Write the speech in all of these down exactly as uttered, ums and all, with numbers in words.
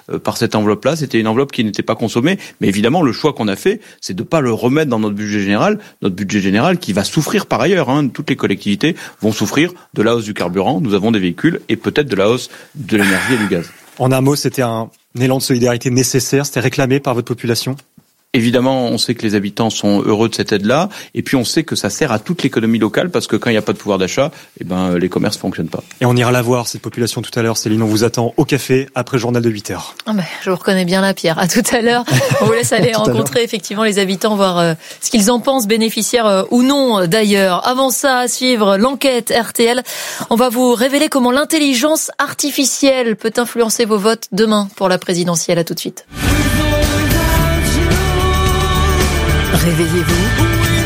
euh, par cette enveloppe-là. C'était une enveloppe qui n'était pas consommée. Mais évidemment, le choix qu'on a fait, c'est de pas le remettre dans notre budget général. Notre budget général qui va souffrir par ailleurs. Hein. Toutes les collectivités vont souffrir de la hausse du carburant. Nous avons des véhicules et peut-être de la hausse de l'énergie et du gaz. En un mot, c'était un élan de solidarité nécessaire. C'était réclamé par votre population ? Évidemment, on sait que les habitants sont heureux de cette aide-là, et puis on sait que ça sert à toute l'économie locale, parce que quand il n'y a pas de pouvoir d'achat, eh ben, les commerces ne fonctionnent pas. Et on ira la voir, cette population, tout à l'heure. Céline, on vous attend au café, après le journal de huit heures. Ah ben, je vous reconnais bien là, Pierre. À tout à l'heure. On vous laisse aller rencontrer effectivement les habitants, voir euh, ce qu'ils en pensent, bénéficiaires euh, ou non euh, d'ailleurs. Avant ça, à suivre l'enquête R T L. On va vous révéler comment l'intelligence artificielle peut influencer vos votes demain pour la présidentielle. À tout de suite. Réveillez-vous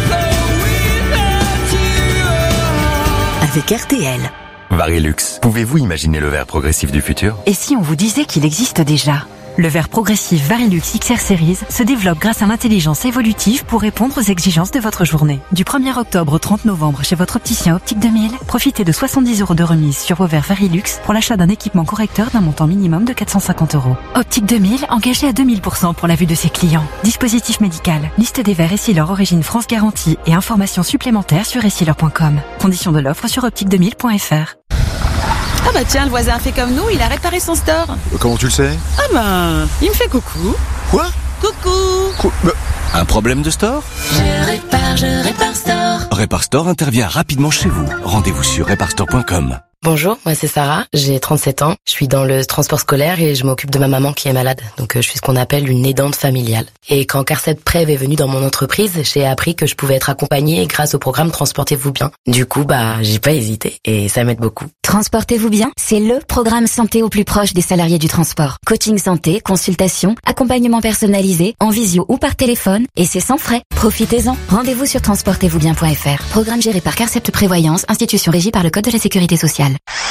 avec R T L. Varilux, pouvez-vous imaginer le verre progressif du futur ? Et si on vous disait qu'il existe déjà ? Le verre progressif Varilux X R Series se développe grâce à l'intelligence évolutive pour répondre aux exigences de votre journée. Du premier octobre au trente novembre chez votre opticien Optique deux mille, profitez de soixante-dix euros de remise sur vos verres Varilux pour l'achat d'un équipement correcteur d'un montant minimum de quatre cent cinquante euros. Optique deux mille, engagé à deux mille pour cent pour la vue de ses clients. Dispositif médical, liste des verres Essilor Origine France Garantie et informations supplémentaires sur essilor point com. Conditions de l'offre sur optique deux mille point f r. Ah bah tiens, le voisin fait comme nous, il a réparé son store. Comment tu le sais ? Ah bah, il me fait coucou. Quoi ? Coucou. Quoi ? Bah, un problème de store ? Je répare, je répare store. Répar Store intervient rapidement chez vous. Rendez-vous sur répar store point com. Bonjour, moi c'est Sarah, j'ai trente-sept ans, je suis dans le transport scolaire et je m'occupe de ma maman qui est malade, donc je suis ce qu'on appelle une aidante familiale. Et quand Carset Prev est venu dans mon entreprise, j'ai appris que je pouvais être accompagnée grâce au programme Transportez-vous bien. Du coup, bah j'ai pas hésité et ça m'aide beaucoup. Transportez-vous bien, c'est le programme santé au plus proche des salariés du transport. Coaching santé, consultation, accompagnement personnalisé, en visio ou par téléphone, et c'est sans frais. Profitez-en. Rendez-vous sur transportez vous bien point f r. Programme géré par Carcept Prévoyance, institution régie par le Code de la Sécurité sociale.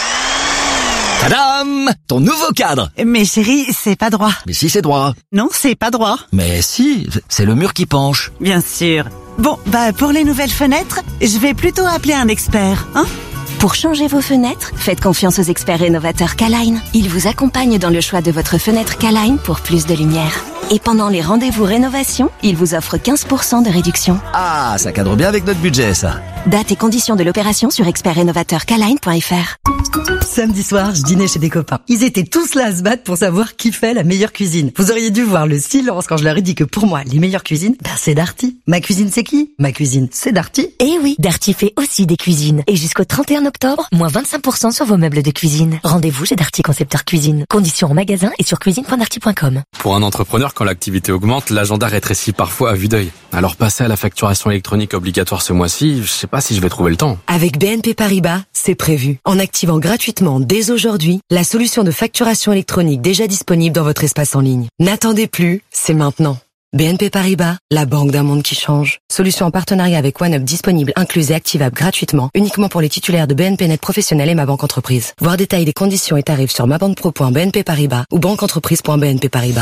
Tadam! Ton nouveau cadre! Mais chérie, c'est pas droit. Mais si, c'est droit. Non, c'est pas droit. Mais si, c'est le mur qui penche. Bien sûr. Bon, bah pour les nouvelles fenêtres, je vais plutôt appeler un expert, hein? Pour changer vos fenêtres, faites confiance aux experts rénovateurs K-Line. Ils vous accompagnent dans le choix de votre fenêtre K-Line pour plus de lumière. Et pendant les rendez-vous rénovation, ils vous offrent quinze pour cent de réduction. Ah, ça cadre bien avec notre budget, ça. Date et conditions de l'opération sur expert rénovateur k line point f r. Samedi soir, je dînais chez des copains. Ils étaient tous là à se battre pour savoir qui fait la meilleure cuisine. Vous auriez dû voir le silence quand je leur ai dit que pour moi, les meilleures cuisines, ben c'est Darty. Ma cuisine, c'est qui? Ma cuisine, c'est Darty. Eh oui, Darty fait aussi des cuisines. Et jusqu'au trente et un octobre, moins vingt-cinq pour cent sur vos meubles de cuisine. Rendez-vous chez Darty Concepteur Cuisine. Conditions en magasin et sur cuisine point darty point com. Pour un entrepreneur, quand l'activité augmente, l'agenda rétrécit parfois à vue d'œil. Alors passer à la facturation électronique obligatoire ce mois-ci, je sais pas si je vais trouver le temps. Avec B N P Paribas, c'est prévu. En activant gratuitement dès aujourd'hui la solution de facturation électronique déjà disponible dans votre espace en ligne. N'attendez plus, c'est maintenant. B N P Paribas, la banque d'un monde qui change. Solution en partenariat avec OneUp disponible, incluse et activable gratuitement, uniquement pour les titulaires de B N P Net Professionnel et Ma Banque Entreprise. Voir détails des conditions et tarifs sur mabanquepro point b n p paribas ou banqueentreprise point b n p paribas.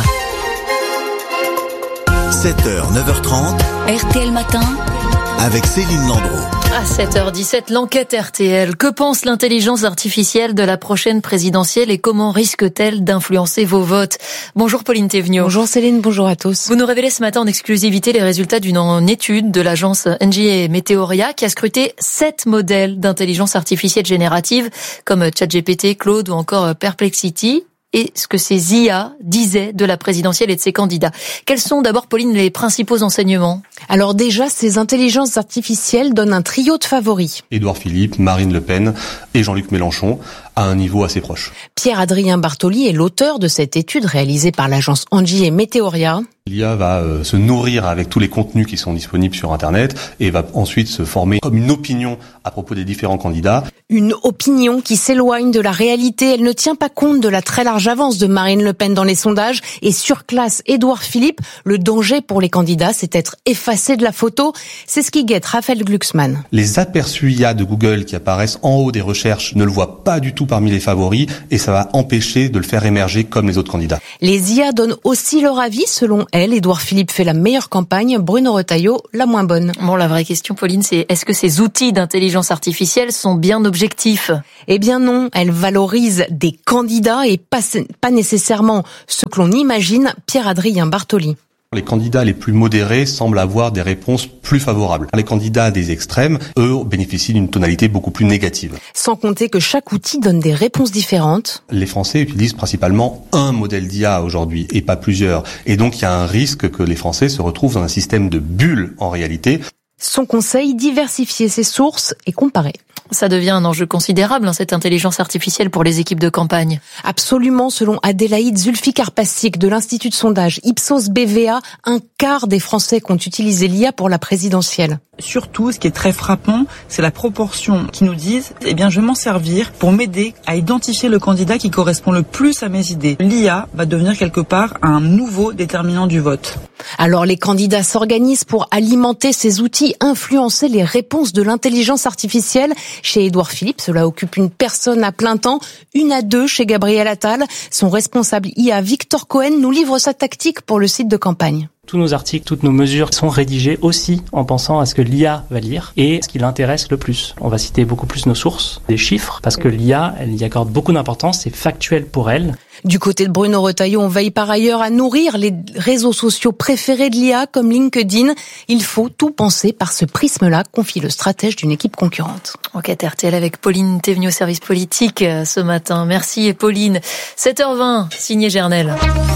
sept heures, neuf heures trente. R T L Matin. Avec Céline Landreau. À sept heures dix-sept, l'enquête R T L. Que pense l'intelligence artificielle de la prochaine présidentielle et comment risque-t-elle d'influencer vos votes? Bonjour Pauline Théveniot. Bonjour Céline, bonjour à tous. Vous nous révélez ce matin en exclusivité les résultats d'une étude de l'agence N J A Meteoria qui a scruté sept modèles d'intelligence artificielle générative comme ChatGPT, Claude ou encore Perplexity. Et ce que ces I A disaient de la présidentielle et de ses candidats. Quels sont d'abord, Pauline, les principaux enseignements? Alors déjà, ces intelligences artificielles donnent un trio de favoris. Édouard Philippe, Marine Le Pen et Jean-Luc Mélenchon à un niveau assez proche. Pierre-Adrien Bartoli est l'auteur de cette étude réalisée par l'agence N J A Meteoria. L'I A va euh, se nourrir avec tous les contenus qui sont disponibles sur Internet et va ensuite se former comme une opinion à propos des différents candidats. Une opinion qui s'éloigne de la réalité. Elle ne tient pas compte de la très large avance de Marine Le Pen dans les sondages et surclasse Édouard Philippe. Le danger pour les candidats, c'est d'être effacé de la photo. C'est ce qui guette Raphaël Glucksmann. Les aperçus I A de Google qui apparaissent en haut des recherches ne le voient pas du tout parmi les favoris et ça va empêcher de le faire émerger comme les autres candidats. Les I A donnent aussi leur avis. Selon elle, Édouard Philippe fait la meilleure campagne, Bruno Retailleau la moins bonne. Bon, la vraie question, Pauline, c'est est-ce que ces outils d'intelligence artificielle sont bien objectifs ? Eh bien non, elle valorise des candidats et pas, pas nécessairement ce que l'on imagine. Pierre-Adrien Bartoli. Les candidats les plus modérés semblent avoir des réponses plus favorables. Les candidats des extrêmes, eux, bénéficient d'une tonalité beaucoup plus négative. Sans compter que chaque outil donne des réponses différentes. Les Français utilisent principalement un modèle d'I A aujourd'hui et pas plusieurs. Et donc il y a un risque que les Français se retrouvent dans un système de bulles en réalité. Son conseil, diversifier ses sources et comparer. Ça devient un enjeu considérable, hein, cette intelligence artificielle pour les équipes de campagne. Absolument, selon Adélaïde Zulfikar-Passic de l'Institut de sondage Ipsos B V A, un quart des Français qui ont utilisé l'I A pour la présidentielle. Surtout, ce qui est très frappant, c'est la proportion qui nous disent « Eh bien, je vais m'en servir pour m'aider à identifier le candidat qui correspond le plus à mes idées ». L'I A va devenir quelque part un nouveau déterminant du vote. Alors, les candidats s'organisent pour alimenter ces outils, influencer les réponses de l'intelligence artificielle. Chez Édouard Philippe, cela occupe une personne à plein temps, une à deux chez Gabriel Attal. Son responsable I A, Victor Cohen, nous livre sa tactique pour le site de campagne. Tous nos articles, toutes nos mesures sont rédigées aussi en pensant à ce que l'I A va lire et ce qui l'intéresse le plus. On va citer beaucoup plus nos sources, des chiffres, parce que l'I A, elle y accorde beaucoup d'importance, c'est factuel pour elle. Du côté de Bruno Retailleau, on veille par ailleurs à nourrir les réseaux sociaux préférés de l'I A comme LinkedIn. Il faut tout penser par ce prisme-là, confie le stratège d'une équipe concurrente. Enquête R T L avec Pauline Thévenoud au service politique ce matin. Merci Pauline. sept heures vingt, signé Gernel.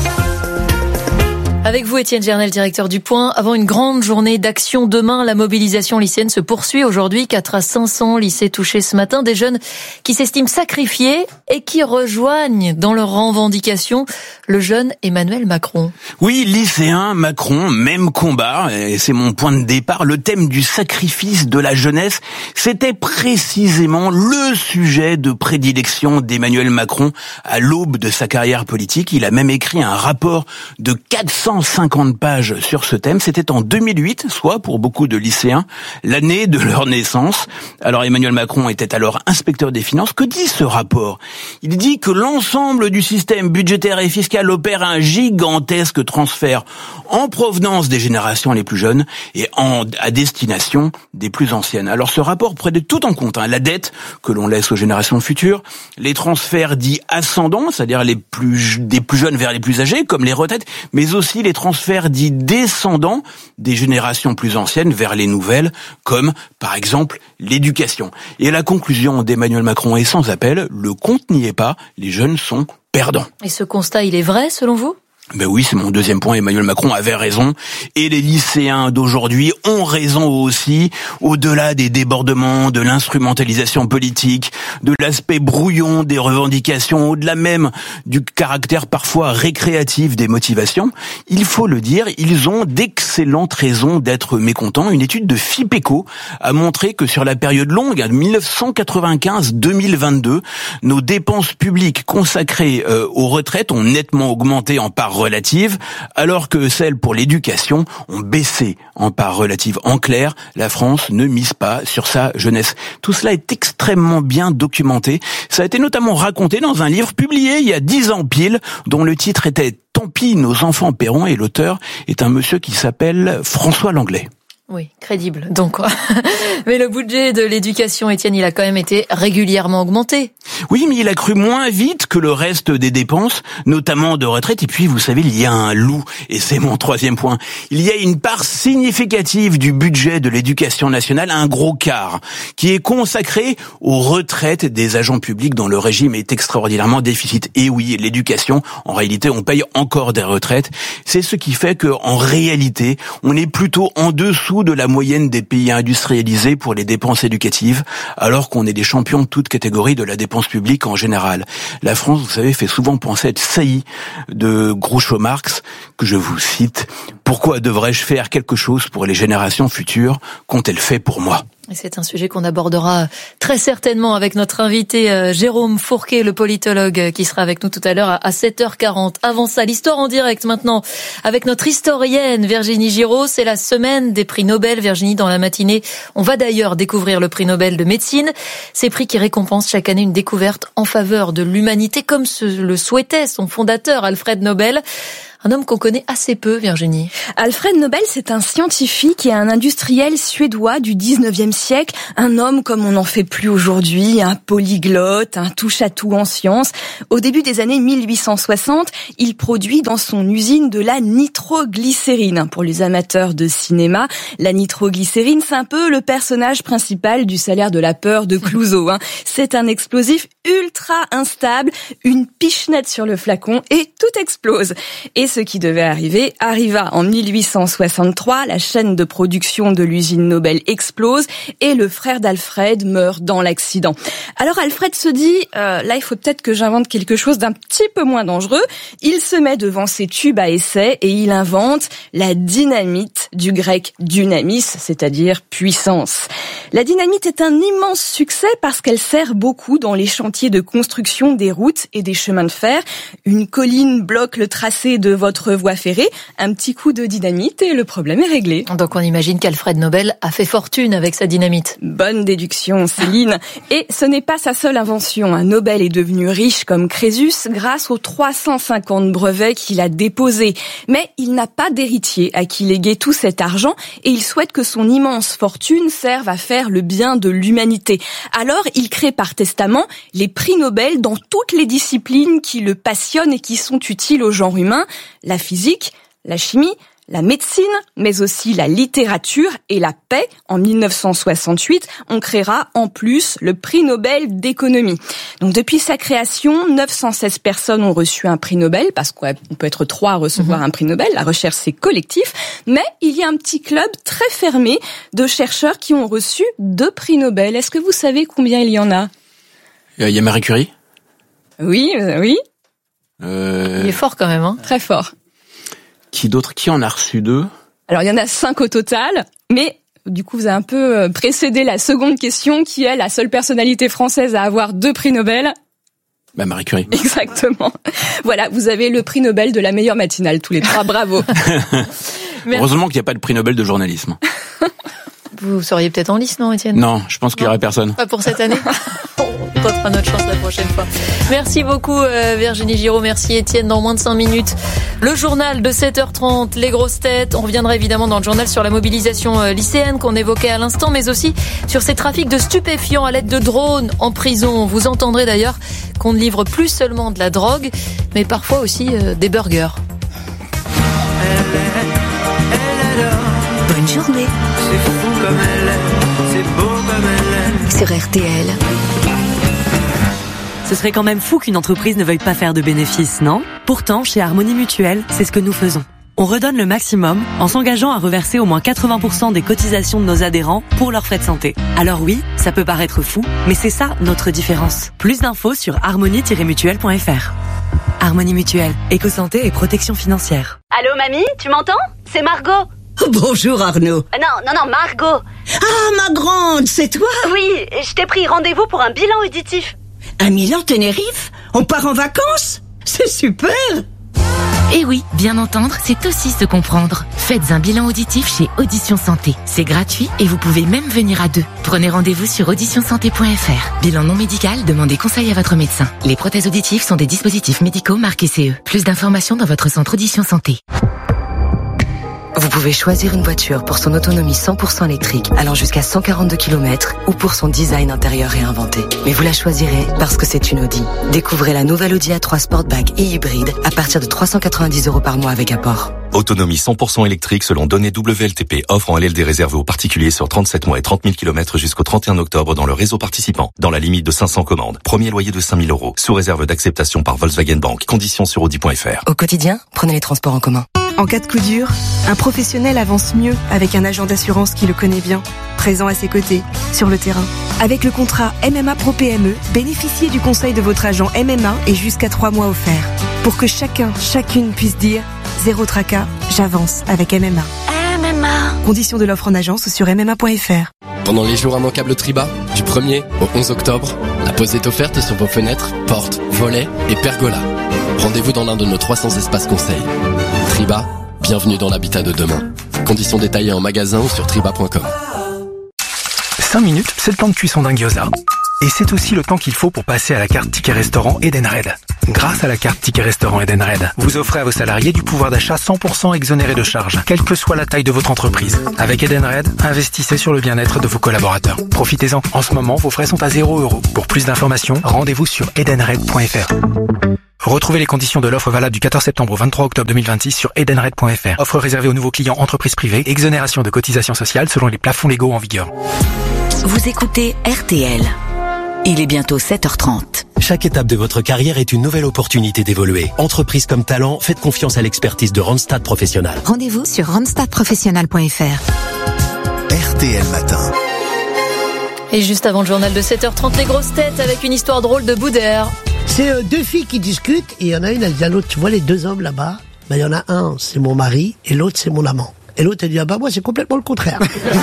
Avec vous, Étienne Gernel, directeur du Point. Avant une grande journée d'action demain, la mobilisation lycéenne se poursuit aujourd'hui. quatre à cinq cents lycées touchés ce matin. Des jeunes qui s'estiment sacrifiés et qui rejoignent dans leurs revendications le jeune Emmanuel Macron. Oui, lycéen, Macron, même combat. Et c'est mon point de départ. Le thème du sacrifice de la jeunesse, c'était précisément le sujet de prédilection d'Emmanuel Macron à l'aube de sa carrière politique. Il a même écrit un rapport de quatre cent cinquante pages sur ce thème. C'était en deux mille huit, soit pour beaucoup de lycéens, l'année de leur naissance. Alors Emmanuel Macron était alors inspecteur des finances. Que dit ce rapport ? Il dit que l'ensemble du système budgétaire et fiscal opère un gigantesque transfert en provenance des générations les plus jeunes et en, à destination des plus anciennes. Alors ce rapport prenait tout en compte, hein, la dette que l'on laisse aux générations futures, les transferts dits ascendants, c'est-à-dire les plus, des plus jeunes vers les plus âgés, comme les retraites, mais aussi les transferts dits descendants des générations plus anciennes vers les nouvelles, comme par exemple l'éducation. Et la conclusion d'Emmanuel Macron est sans appel, le compte n'y est pas, les jeunes sont perdants. Et ce constat, il est vrai selon vous ? Ben oui, c'est mon deuxième point. Emmanuel Macron avait raison. Et les lycéens d'aujourd'hui ont raison aussi, au-delà des débordements, de l'instrumentalisation politique, de l'aspect brouillon des revendications, au-delà même du caractère parfois récréatif des motivations. Il faut le dire, ils ont d'excellentes raisons d'être mécontents. Une étude de FIPECO a montré que sur la période longue, mille neuf cent quatre-vingt-quinze à deux mille vingt-deux, nos dépenses publiques consacrées euh, aux retraites ont nettement augmenté en part relative, alors que celles pour l'éducation ont baissé en part relative. En clair, la France ne mise pas sur sa jeunesse. Tout cela est extrêmement bien documenté. Ça a été notamment raconté dans un livre publié il y a dix ans pile, dont le titre était « Tant pis, nos enfants paieront » et l'auteur est un monsieur qui s'appelle François Langlais. Oui, crédible, donc quoi. Mais le budget de l'éducation, Étienne, il a quand même été régulièrement augmenté. Oui, mais il a cru moins vite que le reste des dépenses, notamment de retraite. Et puis, vous savez, il y a un loup, et c'est mon troisième point. Il y a une part significative du budget de l'éducation nationale, un gros quart, qui est consacré aux retraites des agents publics dont le régime est extraordinairement déficit. Et oui, l'éducation, en réalité, on paye encore des retraites. C'est ce qui fait que, en réalité, on est plutôt en dessous de la moyenne des pays industrialisés pour les dépenses éducatives, alors qu'on est des champions de toute catégorie de la dépense publique en général. La France, vous savez, fait souvent penser à être saillie de Groucho Marx, que je vous cite. « Pourquoi devrais-je faire quelque chose pour les générations futures qu'ont-elles fait pour moi ?» Et c'est un sujet qu'on abordera très certainement avec notre invité euh, Jérôme Fourquet, le politologue, euh, qui sera avec nous tout à l'heure à, à sept heures quarante. Avant ça, l'histoire en direct maintenant avec notre historienne Virginie Giraud. C'est la semaine des prix Nobel. Virginie, dans la matinée, on va d'ailleurs découvrir le prix Nobel de médecine. Ces prix qui récompensent chaque année une découverte en faveur de l'humanité, comme ce, le souhaitait son fondateur Alfred Nobel. Un homme qu'on connaît assez peu, Virginie. Alfred Nobel, c'est un scientifique et un industriel suédois du dix-neuvième siècle. Un homme comme on n'en fait plus aujourd'hui, un polyglotte, un touche-à-tout en sciences. Au début des années mille huit cent soixante, il produit dans son usine de la nitroglycérine. Pour les amateurs de cinéma, la nitroglycérine, c'est un peu le personnage principal du Salaire de la peur de Clouseau. Hein. C'est un explosif ultra instable, une pichenette sur le flacon et tout explose. Et ce qui devait arriver arriva en mille huit cent soixante-trois. La chaîne de production de l'usine Nobel explose et le frère d'Alfred meurt dans l'accident. Alors Alfred se dit, euh, là il faut peut-être que j'invente quelque chose d'un petit peu moins dangereux. Il se met devant ses tubes à essai et il invente la dynamite, du grec dynamis, c'est-à-dire puissance. La dynamite est un immense succès parce qu'elle sert beaucoup dans les chantiers de construction des routes et des chemins de fer. Une colline bloque le tracé de votre voie ferrée, un petit coup de dynamite et le problème est réglé. Donc on imagine qu'Alfred Nobel a fait fortune avec sa dynamite. Bonne déduction, Céline. Et ce n'est pas sa seule invention. Un Nobel est devenu riche comme Crésus grâce aux trois cent cinquante brevets qu'il a déposés. Mais il n'a pas d'héritier à qui léguer tout cet argent et il souhaite que son immense fortune serve à faire le bien de l'humanité. Alors il crée par testament les prix Nobel dans toutes les disciplines qui le passionnent et qui sont utiles au genre humain. La physique, la chimie, la médecine, mais aussi la littérature et la paix. En mille neuf cent soixante-huit, on créera en plus le prix Nobel d'économie. Donc depuis sa création, neuf cent seize personnes ont reçu un prix Nobel, parce qu'on peut être trois à recevoir mmh. un prix Nobel. La recherche, c'est collectif. Mais il y a un petit club très fermé de chercheurs qui ont reçu deux prix Nobel. Est-ce que vous savez combien il y en a ? Il y a Marie Curie ? Oui, oui. Euh... Il est fort quand même, hein. Très fort. Qui d'autre ? Qui en a reçu deux ? Alors, il y en a cinq au total, mais du coup, vous avez un peu précédé la seconde question, qui est la seule personnalité française à avoir deux prix Nobel. Bah, Marie Curie. Exactement. Voilà, vous avez le prix Nobel de la meilleure matinale, tous les trois. Bravo. Heureusement qu'il n'y a pas de prix Nobel de journalisme. Vous seriez peut-être en lice, non, Étienne ? Non, je pense qu'il n'y aurait personne. Pas pour cette année. On tentera notre chance la prochaine fois. Merci beaucoup euh, Virginie Giraud, merci Étienne. Dans moins de cinq minutes, le journal de sept heures trente, les grosses têtes. On reviendra évidemment dans le journal sur la mobilisation euh, lycéenne qu'on évoquait à l'instant, mais aussi sur ces trafics de stupéfiants à l'aide de drones en prison. Vous entendrez d'ailleurs qu'on ne livre plus seulement de la drogue, mais parfois aussi euh, des burgers. Bonne journée. C'est fou comme elle est, c'est beau comme elle est. Sur R T L. Ce serait quand même fou qu'une entreprise ne veuille pas faire de bénéfices, non ? Pourtant, chez Harmonie Mutuelle, c'est ce que nous faisons. On redonne le maximum en s'engageant à reverser au moins quatre-vingts pour cent des cotisations de nos adhérents pour leurs frais de santé. Alors oui, ça peut paraître fou, mais c'est ça notre différence. Plus d'infos sur harmonie tiret mutuelle point f r. Harmonie Mutuelle, éco-santé et protection financière. Allô mamie, tu m'entends ? C'est Margot. Bonjour Arnaud. Non, non, non, Margot. Ah, ma grande, c'est toi ? Oui, je t'ai pris rendez-vous pour un bilan auditif. Un Milan Tenerife ? On part en vacances ? C'est super ! Et oui, bien entendre, c'est aussi se comprendre. Faites un bilan auditif chez Audition Santé. C'est gratuit et vous pouvez même venir à deux. Prenez rendez-vous sur audition santé point f r. Bilan non médical, demandez conseil à votre médecin. Les prothèses auditives sont des dispositifs médicaux marqués C E. Plus d'informations dans votre centre Audition Santé. Vous pouvez choisir une voiture pour son autonomie cent pour cent électrique, allant jusqu'à cent quarante-deux kilomètres, ou pour son design intérieur réinventé. Mais vous la choisirez parce que c'est une Audi. Découvrez la nouvelle Audi A trois Sportback et hybride à partir de trois cent quatre-vingt-dix euros par mois avec apport. Autonomie cent pour cent électrique selon données W L T P, offre en L L D réservé aux particuliers sur trente-sept mois et trente mille kilomètres jusqu'au trente et un octobre dans le réseau participant, dans la limite de cinq cents commandes. Premier loyer de cinq mille euros, sous réserve d'acceptation par Volkswagen Bank. Conditions sur audi point f r. Au quotidien, prenez les transports en commun. En cas de coup dur, un professionnel avance mieux avec un agent d'assurance qui le connaît bien, présent à ses côtés, sur le terrain. Avec le contrat M M A Pro P M E, bénéficiez du conseil de votre agent M M A et jusqu'à trois mois offerts. Pour que chacun, chacune puisse dire « Zéro tracas, j'avance avec M M A ». M M A. Conditions de l'offre en agence sur m m a point f r. Pendant les jours immanquables Triba, du premier au onze octobre, la pause est offerte sur vos fenêtres, portes, volets et pergolas. Rendez-vous dans l'un de nos trois cents espaces conseils. Triba, bienvenue dans l'habitat de demain. Conditions détaillées en magasin ou sur triba point com. cinq minutes, c'est le temps de cuisson d'un gyoza. Et c'est aussi le temps qu'il faut pour passer à la carte Ticket Restaurant Edenred. Grâce à la carte Ticket Restaurant Edenred, vous offrez à vos salariés du pouvoir d'achat cent pour cent exonéré de charges, quelle que soit la taille de votre entreprise. Avec Edenred, investissez sur le bien-être de vos collaborateurs. Profitez-en. En ce moment, vos frais sont à zéro euro. Pour plus d'informations, rendez-vous sur edenred point f r. Retrouvez les conditions de l'offre valable du quatorze septembre au vingt-trois octobre deux mille vingt-six sur edenred point f r. Offre réservée aux nouveaux clients entreprises privées, exonération de cotisations sociales selon les plafonds légaux en vigueur. Vous écoutez R T L. Il est bientôt sept heures trente. Chaque étape de votre carrière est une nouvelle opportunité d'évoluer. Entreprise comme talent, faites confiance à l'expertise de Randstad Professionnel. Rendez-vous sur randstad professionnel point f r. R T L Matin. Et juste avant le journal de sept heures trente, les grosses têtes avec une histoire drôle de bout d'air. C'est euh, deux filles qui discutent et il y en a une, elle dit à l'autre, tu vois les deux hommes là-bas, ben, il y en a un, c'est mon mari et l'autre, c'est mon amant. Et l'autre, elle dit, ah bah moi, c'est complètement le contraire.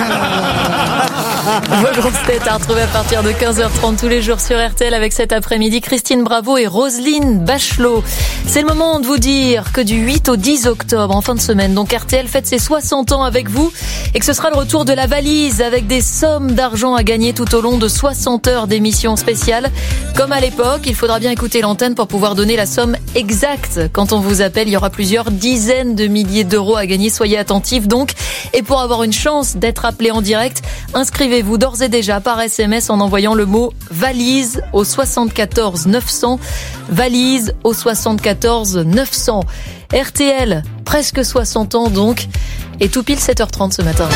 Vos grosses têtes à retrouver à partir de quinze heures trente tous les jours sur R T L avec cet après-midi Christine Bravo et Roselyne Bachelot. C'est le moment de vous dire que du huit au dix octobre, en fin de semaine, donc R T L fête ses soixante ans avec vous et que ce sera le retour de la valise avec des sommes d'argent à gagner tout au long de soixante heures d'émissions spéciales. Comme à l'époque, il faudra bien écouter l'antenne pour pouvoir donner la somme exacte. Quand on vous appelle, il y aura plusieurs dizaines de milliers d'euros à gagner. Soyez attentifs donc. Et pour avoir une chance d'être appelé en direct, inscrivez-vous d'ores et déjà par S M S en envoyant le mot valise au soixante-quatorze neuf cents. Valise au soixante-quatorze neuf cents. R T L, presque soixante ans donc. Et tout pile sept heures trente ce matin.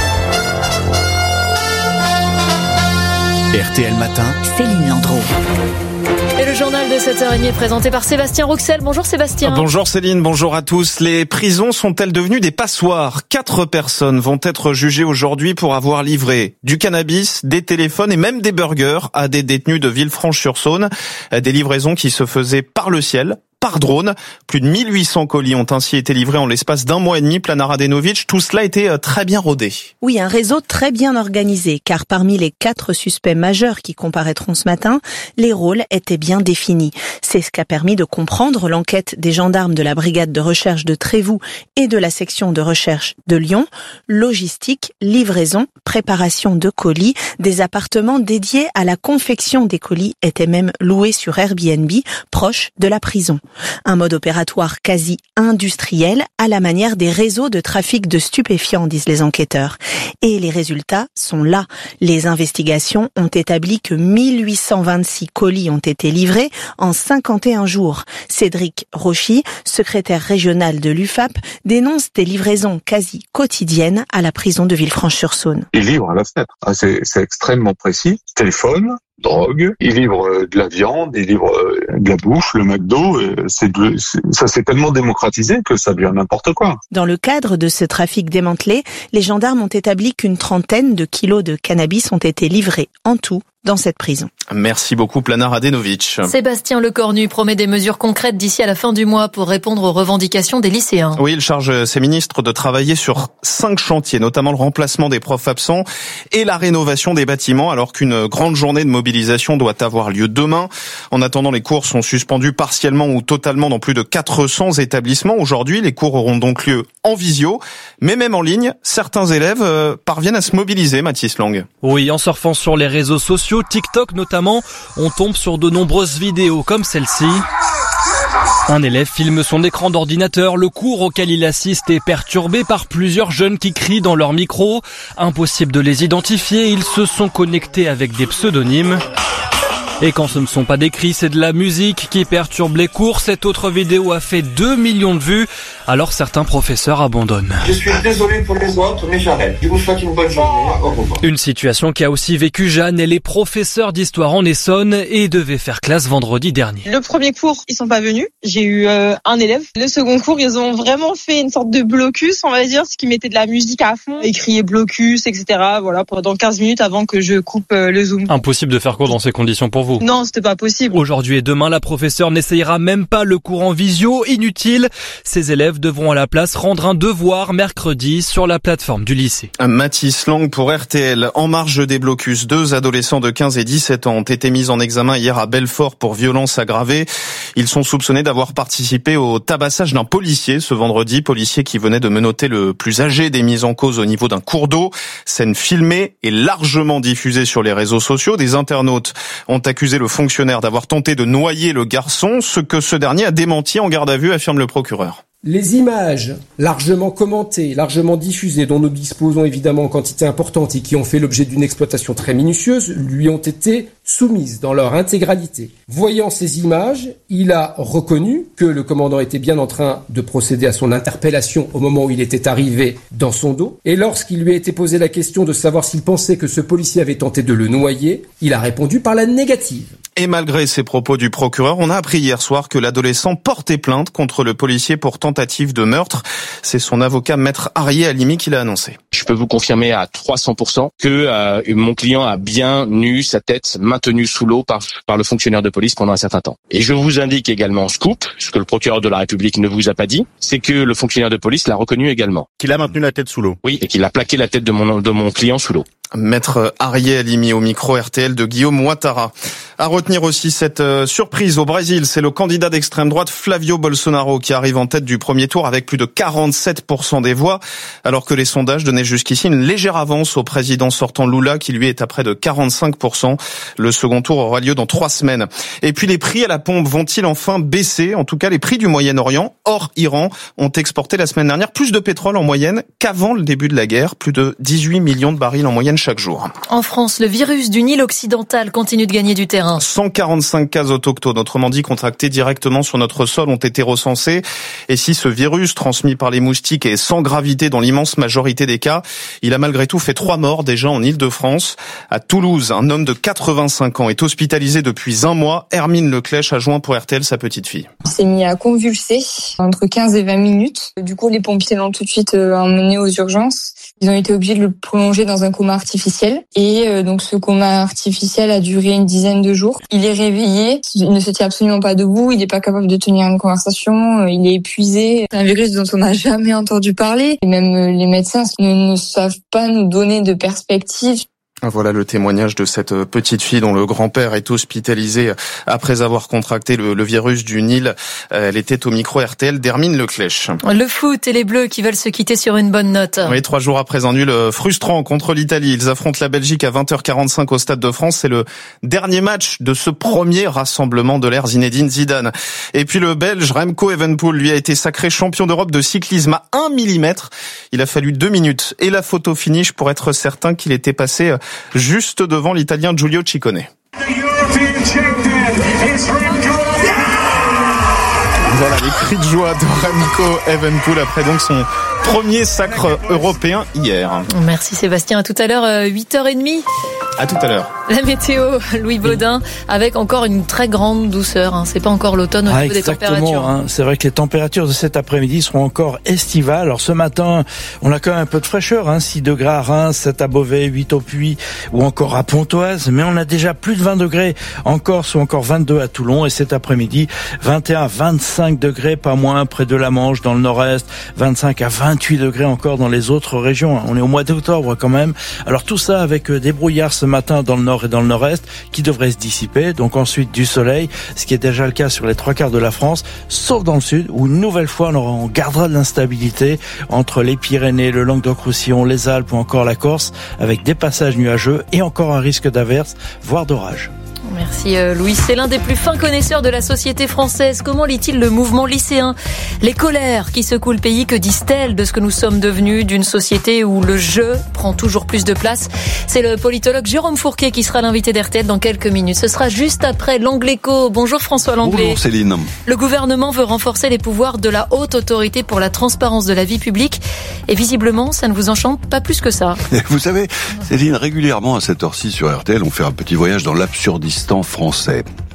R T L Matin, Céline Landreau. Et le journal de sept heures trente est présenté par Sébastien Rouxel. Bonjour Sébastien. Bonjour Céline, bonjour à tous. Les prisons sont-elles devenues des passoires ? Quatre personnes vont être jugées aujourd'hui pour avoir livré du cannabis, des téléphones et même des burgers à des détenus de Villefranche-sur-Saône. Des livraisons qui se faisaient par le ciel, par drone. Plus de mille huit cents colis ont ainsi été livrés en l'espace d'un mois et demi. Plana Radenovic, tout cela a été très bien rodé. Oui, un réseau très bien organisé, car parmi les quatre suspects majeurs qui comparaîtront ce matin, les rôles étaient bien définis. C'est ce qu'a permis de comprendre l'enquête des gendarmes de la brigade de recherche de Trévoux et de la section de recherche de Lyon. Logistique, livraison, préparation de colis, des appartements dédiés à la confection des colis étaient même loués sur Airbnb, proche de la prison. Un mode opératoire quasi industriel à la manière des réseaux de trafic de stupéfiants, disent les enquêteurs. Et les résultats sont là. Les investigations ont établi que mille huit cent vingt-six colis ont été livrés en cinquante et un jours. Cédric Rochy, secrétaire régional de l'U F A P, dénonce des livraisons quasi quotidiennes à la prison de Villefranche-sur-Saône. Ils livrent à la fenêtre. Ah, c'est, c'est extrêmement précis. Téléphone, drogue, ils livrent de la viande, ils livrent de la bouffe, le McDo, c'est de, c'est, ça s'est tellement démocratisé que ça devient n'importe quoi. Dans le cadre de ce trafic démantelé, les gendarmes ont établi qu'une trentaine de kilos de cannabis ont été livrés en tout dans cette prison. Merci beaucoup Plana Radenovic. Sébastien Lecornu promet des mesures concrètes d'ici à la fin du mois pour répondre aux revendications des lycéens. Oui, il charge ses ministres de travailler sur cinq chantiers, notamment le remplacement des profs absents et la rénovation des bâtiments, alors qu'une grande journée de mobilisation doit avoir lieu demain. En attendant, les cours sont suspendus partiellement ou totalement dans plus de quatre cents établissements. Aujourd'hui, les cours auront donc lieu en visio, mais même en ligne, certains élèves parviennent à se mobiliser, Mathis Lang. Oui, en surfant sur les réseaux sociaux, TikTok notamment, on tombe sur de nombreuses vidéos comme celle-ci. Un élève filme son écran d'ordinateur, le cours auquel il assiste est perturbé par plusieurs jeunes qui crient dans leur micro. Impossible de les identifier, ils se sont connectés avec des pseudonymes. Et quand ce ne sont pas des cris, c'est de la musique qui perturbe les cours. Cette autre vidéo a fait deux millions de vues, alors certains professeurs abandonnent. Je suis désolé pour les autres, mais j'arrête. Je vous souhaite une bonne journée. Au revoir. Une situation qui a aussi vécu Jeanne. Elle est professeure d'histoire en Essonne et devait faire classe vendredi dernier. Le premier cours, ils sont pas venus. J'ai eu euh, un élève. Le second cours, ils ont vraiment fait une sorte de blocus, on va dire, ce qui mettait de la musique à fond. Ils criaient blocus, et cetera. Voilà, pendant quinze minutes avant que je coupe euh, le Zoom. Impossible de faire cours dans ces conditions pour vous. cerveau. Non, c'était pas possible. Aujourd'hui et demain, la professeure n'essayera même pas le cours en visio, inutile. Ses élèves devront à la place rendre un devoir mercredi sur la plateforme du lycée. Mathis Lang pour R T L. En marge des blocus, deux adolescents de quinze et dix-sept ans ont été mis en examen hier à Belfort pour violence aggravée. Ils sont soupçonnés d'avoir participé au tabassage d'un policier ce vendredi, policier qui venait de menotter le plus âgé des mis en cause au niveau d'un cours d'eau. Scène filmée et largement diffusée sur les réseaux sociaux. Des internautes ont accusé le fonctionnaire d'avoir tenté de noyer le garçon, ce que ce dernier a démenti en garde à vue, affirme le procureur. Les images largement commentées, largement diffusées, dont nous disposons évidemment en quantité importante et qui ont fait l'objet d'une exploitation très minutieuse, lui ont été soumises dans leur intégralité. Voyant ces images, il a reconnu que le commandant était bien en train de procéder à son interpellation au moment où il était arrivé dans son dos. Et lorsqu'il lui a été posé la question de savoir s'il pensait que ce policier avait tenté de le noyer, il a répondu par la négative. Et malgré ces propos du procureur, on a appris hier soir que l'adolescent portait plainte contre le policier pour tentative de meurtre. C'est son avocat maître Arié Halimi qui l'a annoncé. Je peux vous confirmer à trois cents pour cent que euh, mon client a bien eu sa tête maintenue sous l'eau par, par le fonctionnaire de police pendant un certain temps. Et je vous indique également, scoop, ce que le procureur de la République ne vous a pas dit, c'est que le fonctionnaire de police l'a reconnu également. Qu'il a maintenu la tête sous l'eau. Oui, et qu'il a plaqué la tête de mon, de mon client sous l'eau. Maître Arié Halimi au micro R T L de Guillaume Ouattara. À retenir aussi cette euh, surprise au Brésil, c'est le candidat d'extrême droite Flavio Bolsonaro qui arrive en tête du premier tour avec plus de quarante-sept pour cent des voix, alors que les sondages donnaient jusqu'ici une légère avance au président sortant Lula qui lui est à près de quarante-cinq pour cent. Le second tour aura lieu dans trois semaines. Et puis les prix à la pompe vont-ils enfin baisser? En tout cas, les prix du Moyen-Orient, hors Iran, ont exporté la semaine dernière plus de pétrole en moyenne qu'avant le début de la guerre, plus de dix-huit millions de barils en moyenne chaque jour. En France, le virus du Nil occidental continue de gagner du terrain. cent quarante-cinq cas autochtones, autrement dit contractés directement sur notre sol, ont été recensés. Et si ce virus, transmis par les moustiques, est sans gravité dans l'immense majorité des cas, il a malgré tout fait trois morts déjà en Île-de-France. À Toulouse, un homme de quatre-vingt-cinq ans est hospitalisé depuis un mois. Hermine Leclèche a joint pour R T L sa petite fille. Il s'est mis à convulser entre quinze et vingt minutes. Du coup, les pompiers l'ont tout de suite emmené aux urgences. Ils ont été obligés de le prolonger dans un coma artificiel. Et euh, donc ce coma artificiel a duré une dizaine de jours. Il est réveillé, il ne se tient absolument pas debout, il n'est pas capable de tenir une conversation, il est épuisé. C'est un virus dont on n'a jamais entendu parler. Et même les médecins ne, ne savent pas nous donner de perspective. Voilà le témoignage de cette petite fille dont le grand-père est hospitalisé après avoir contracté le, le virus du Nil. Elle était au micro R T L d'Hermine Leclèche. Le foot et les Bleus qui veulent se quitter sur une bonne note. Oui, trois jours après un nul frustrant contre l'Italie. Ils affrontent la Belgique à vingt heures quarante-cinq au Stade de France. C'est le dernier match de ce premier rassemblement de l'ère Zinedine Zidane. Et puis le Belge Remco Evenepoel, lui, a été sacré champion d'Europe de cyclisme à un millimètre. Il a fallu deux minutes et la photo finish pour être certain qu'il était passé juste devant l'Italien Giulio Ciccone. Voilà les cris de joie de Remco Evenepoel après donc son premier sacre européen hier. Merci Sébastien, à tout à l'heure, huit heures trente. À tout à l'heure. La météo, Louis Baudin, avec encore une très grande douceur. Hein. C'est pas encore l'automne au ah, niveau des températures. Hein. C'est vrai que les températures de cet après-midi seront encore estivales. Alors ce matin, on a quand même un peu de fraîcheur. Hein. six degrés à Reims, sept à Beauvais, huit au Puy ou encore à Pontoise. Mais on a déjà plus de vingt degrés en Corse ou encore vingt-deux à Toulon. Et cet après-midi, vingt et un à vingt-cinq degrés, pas moins près de la Manche, dans le nord-est. vingt-cinq à vingt-huit degrés encore dans les autres régions. On est au mois d'octobre quand même. Alors tout ça avec des brouillards ce matin dans le nord et dans le nord-est qui devraient se dissiper. Donc ensuite du soleil, ce qui est déjà le cas sur les trois quarts de la France, sauf dans le sud où une nouvelle fois on, aura, on gardera de l'instabilité entre les Pyrénées, le Languedoc-Roussillon, les Alpes ou encore la Corse avec des passages nuageux et encore un risque d'averse, voire d'orage. Merci Louis, c'est l'un des plus fins connaisseurs de la société française. Comment lit-il le mouvement lycéen? Les colères qui secouent le pays, que disent-elles de ce que nous sommes devenus, d'une société où le jeu prend toujours plus de place? C'est le politologue Jérôme Fourquet qui sera l'invité d'R T L dans quelques minutes. Ce sera juste après l'Angléco. Bonjour François Langlais. Bonjour Céline. Le gouvernement veut renforcer les pouvoirs de la haute autorité pour la transparence de la vie publique et visiblement ça ne vous enchante pas plus que ça. Vous savez Céline, régulièrement à cette heure-ci sur R T L on fait un petit voyage dans l'absurdistan français.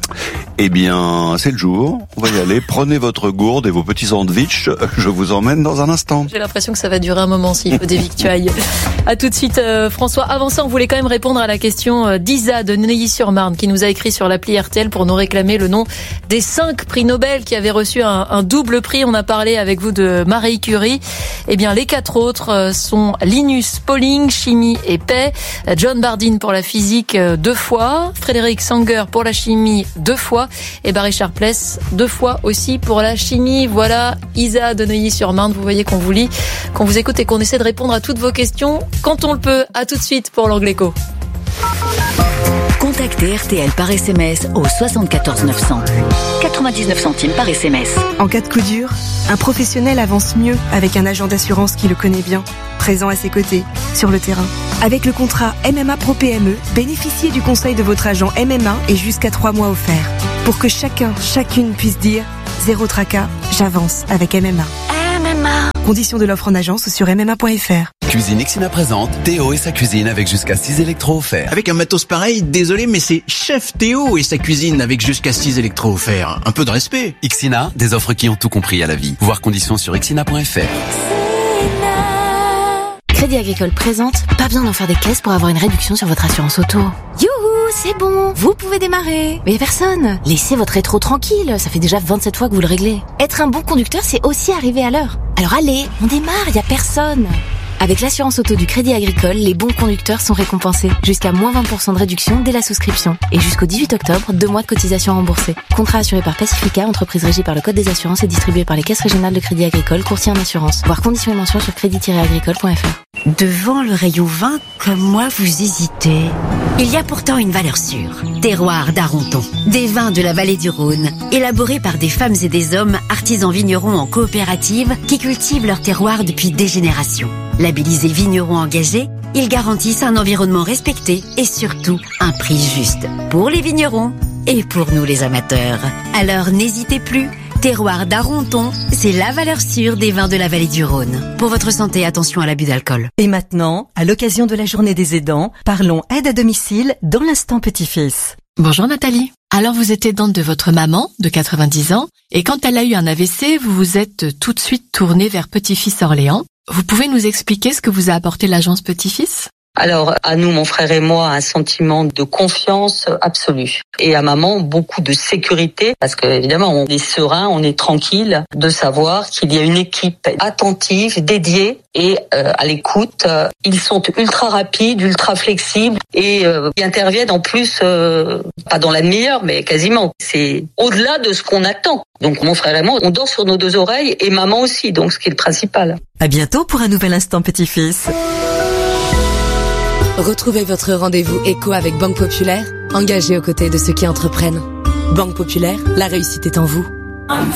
Eh bien, c'est le jour. On va y aller. Prenez votre gourde et vos petits sandwichs. Je vous emmène dans un instant. J'ai l'impression que ça va durer un moment s'il faut des victuailles. À tout de suite, euh, François. Avant ça, on voulait quand même répondre à la question d'Isa de Neuilly-sur-Marne qui nous a écrit sur l'appli R T L pour nous réclamer le nom des cinq prix Nobel qui avaient reçu un, un double prix. On a parlé avec vous de Marie Curie. Eh bien, les quatre autres sont Linus Pauling, chimie et paix, John Bardeen pour la physique deux fois, Frédéric Sanger pour la chimie deux fois et Barry Sharpless deux fois aussi pour la chimie. Voilà, Isa de Neuilly-sur-Marne, vous voyez qu'on vous lit, qu'on vous écoute et qu'on essaie de répondre à toutes vos questions quand on le peut. À tout de suite pour l'Angléco. Contactez R T L par S M S au soixante-quatorze neuf cents. quatre-vingt-dix-neuf centimes par S M S. En cas de coup dur, un professionnel avance mieux avec un agent d'assurance qui le connaît bien, présent à ses côtés, sur le terrain. Avec le contrat M M A Pro P M E, bénéficiez du conseil de votre agent M M A et jusqu'à trois mois offerts. Pour que chacun, chacune puisse dire « Zéro tracas, j'avance avec M M A ». M M A. Conditions de l'offre en agence sur m m a point f r. Cuisine Ixina présente Théo et sa cuisine avec jusqu'à six électros offerts. Avec un matos pareil, désolé, mais c'est Chef Théo et sa cuisine avec jusqu'à six électros offerts. Un peu de respect. Ixina, des offres qui ont tout compris à la vie. Voir conditions sur ixina point f r. Crédit Agricole présente, pas besoin d'en faire des caisses pour avoir une réduction sur votre assurance auto. Youhou, c'est bon, vous pouvez démarrer. Mais y a personne. Laissez votre rétro tranquille, ça fait déjà vingt-sept fois que vous le réglez. Être un bon conducteur, c'est aussi arriver à l'heure. Alors allez, on démarre, y a personne. Avec l'assurance auto du Crédit Agricole, les bons conducteurs sont récompensés. Jusqu'à moins vingt pour cent de réduction dès la souscription. Et jusqu'au dix-huit octobre, deux mois de cotisation remboursée. Contrat assuré par Pacifica, entreprise régie par le Code des assurances et distribué par les caisses régionales de Crédit Agricole, courtier en assurance. Voir conditions et mentions sur crédit tiret agricole point f r. Devant le rayon vin, comme moi, vous hésitez. Il y a pourtant une valeur sûre. Terroir d'Aronton. Des vins de la vallée du Rhône. Élaborés par des femmes et des hommes, artisans vignerons en coopérative, qui cultivent leur terroir depuis des générations. Labellisés vignerons engagés, ils garantissent un environnement respecté et surtout un prix juste. Pour les vignerons et pour nous les amateurs. Alors n'hésitez plus. Terroir d'Aronton, c'est la valeur sûre des vins de la vallée du Rhône. Pour votre santé, attention à l'abus d'alcool. Et maintenant, à l'occasion de la journée des aidants, parlons aide à domicile dans l'instant petit-fils. Bonjour Nathalie. Alors vous êtes aidante de votre maman, de quatre-vingt-dix ans, et quand elle a eu un A V C, vous vous êtes tout de suite tournée vers Petit-Fils Orléans. Vous pouvez nous expliquer ce que vous a apporté l'agence Petit-Fils ? Alors, à nous, mon frère et moi, un sentiment de confiance absolue. Et à maman, beaucoup de sécurité, parce que évidemment, on est serein, on est tranquille de savoir qu'il y a une équipe attentive, dédiée et euh, à l'écoute. Ils sont ultra rapides, ultra flexibles et euh, ils interviennent en plus, euh, pas dans la demi-heure, mais quasiment. C'est au-delà de ce qu'on attend. Donc mon frère et moi, on dort sur nos deux oreilles et maman aussi, donc ce qui est le principal. À bientôt pour un nouvel instant petit-fils. Retrouvez votre rendez-vous éco avec Banque Populaire, engagée aux côtés de ceux qui entreprennent. Banque Populaire, la réussite est en vous. R